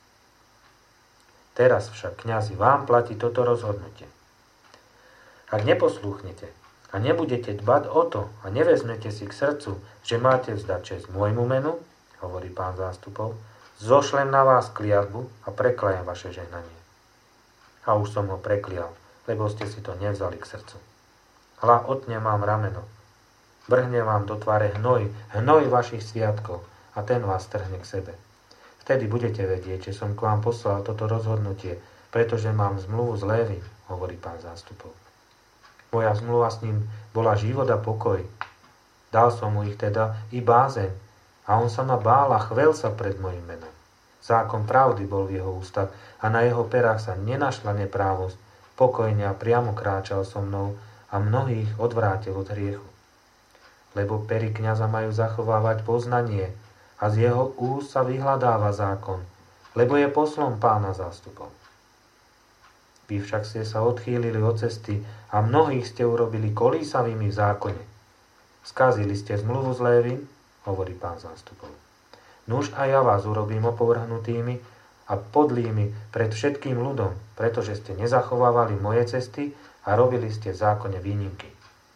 Teraz však, kňazi, vám platí toto rozhodnutie. Ak neposlúchnete a nebudete dbať o to a nevezmete si k srdcu, že máte vzdať česť môjmu menu, hovorí Pán zástupov, zošlem na vás kliatbu a preklajem vaše žehnanie. A už som ho preklial, lebo ste si to nevzali k srdcu. Hľa, otnem vám rameno, vrhne vám do tváre hnoj, hnoj vašich sviatkov a ten vás trhne k sebe. Vtedy budete vedieť, že som k vám poslal toto rozhodnutie, pretože mám zmluvu s Lévim, hovorí Pán zástupov. Moja zmluva s ním bola život a pokoj. Dal som mu ich teda i bázeň a on sa ma bál a chvel sa pred mojim menom. Zákon pravdy bol v jeho ústach a na jeho perách sa nenašla neprávosť. Pokojne a priamo kráčal so mnou a mnohých odvrátil od hriechu. Lebo pery kňaza majú zachovávať poznanie a z jeho úst sa vyhľadáva zákon, lebo je poslom Pána zástupov. Vy však ste sa odchýlili od cesty a mnohých ste urobili kolísavými v zákone. Skazili ste zmluvu s Lévim, hovorí Pán zástupov. Nuž a ja vás urobím opovrhnutými a podlými pred všetkým ľudom, pretože ste nezachovávali moje cesty a robili ste v zákone výnimky.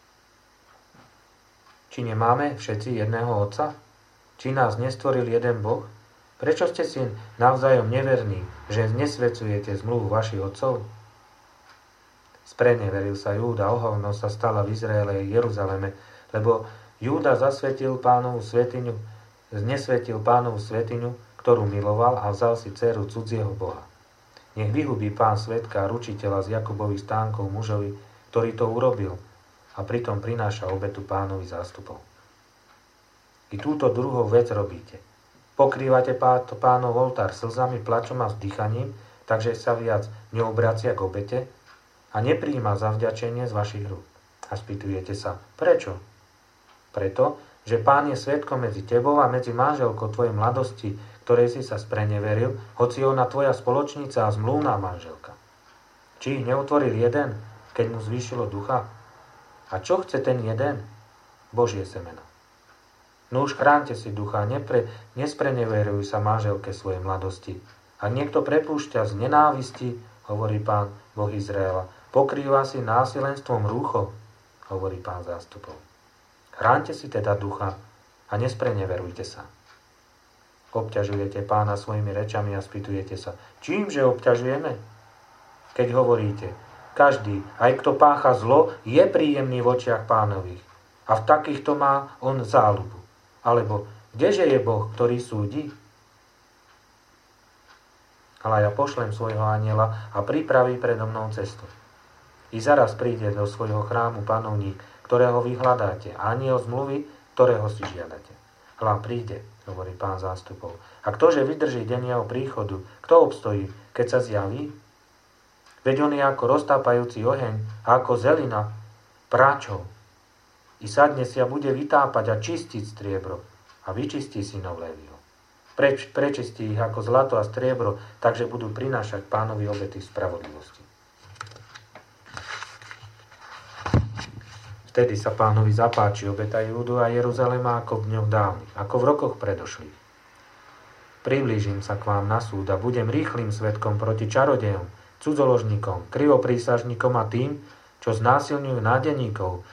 Či nemáme všetci jedného Otca? Či nás nestvoril jeden Boh? Prečo ste si navzájom neverní, že nesvecujete zmluvu vašich otcov? Spreneveril sa Júda, ohavnosť sa stala v Izraele a Jeruzaleme, lebo Júda zasvetil Pánovu svetiňu, znesvetil Pánovu svetiňu, ktorú miloval a vzal si dceru cudzieho boha. Nech vyhubí Pán svedka a ručiteľa z Jakubových stánkov mužovi, ktorý to urobil a pritom prináša obetu Pánovi zástupov. I túto druhou vec robíte. Pokrývate Pánov oltár slzami, plačom a vzdychaním, takže sa viac neobracia k obete a nepríjma zavďačenie z vašich rúk. A spýtujete sa, prečo? Preto, že Pán je svedkom medzi tebou a medzi manželkou tvojej mladosti, ktorej si sa spreneveril, hoci ona tvoja spoločnica a zmluvná manželka. Či ich neutvoril jeden, keď mu zvýšilo ducha? A čo chce ten jeden? Božie semeno. No už chránte si ducha, nepre, nespreneveruj sa manželke svojej mladosti. Ak niekto prepúšťa z nenávisti, hovorí Pán Boh Izraela, pokrýva si násilenstvom rúcho, hovorí Pán zástupov. Chránte si teda ducha a nespreneverujte sa. Obťažujete Pána svojimi rečami a spýtujete sa, čímže obťažujeme? Keď hovoríte, každý, aj kto pácha zlo, je príjemný v očiach Pánových a v takýchto má on záľubu. Alebo, kdeže je Boh, ktorý súdi? Ale ja pošlem svojho anjela a pripraví predo mnou cestu. I zaraz príde do svojho chrámu panovník, ktorého vy hľadáte, anjel zmluvy, ktorého si žiadate. Hľa príde, hovorí Pán zástupov. A ktože vydrží deň jeho príchodu, kto obstojí, keď sa zjaví? Veď on je ako roztápajúci oheň a ako zelina práčov. I sadne si a bude vytápať a čistiť striebro a vyčistí synov Léviho. Preč, prečistí ich ako zlato a striebro, takže budú prinášať Pánovi obety spravodlivosti. Vtedy sa Pánovi zapáči obeta Júdu a Jeruzalema ako v dňoch dávnych, ako v rokoch predošlých. Priblížim sa k vám na súd a budem rýchlým svedkom proti čarodejom, cudzoložníkom, krivoprísažníkom a tým, čo znásilňujú nádeníkov,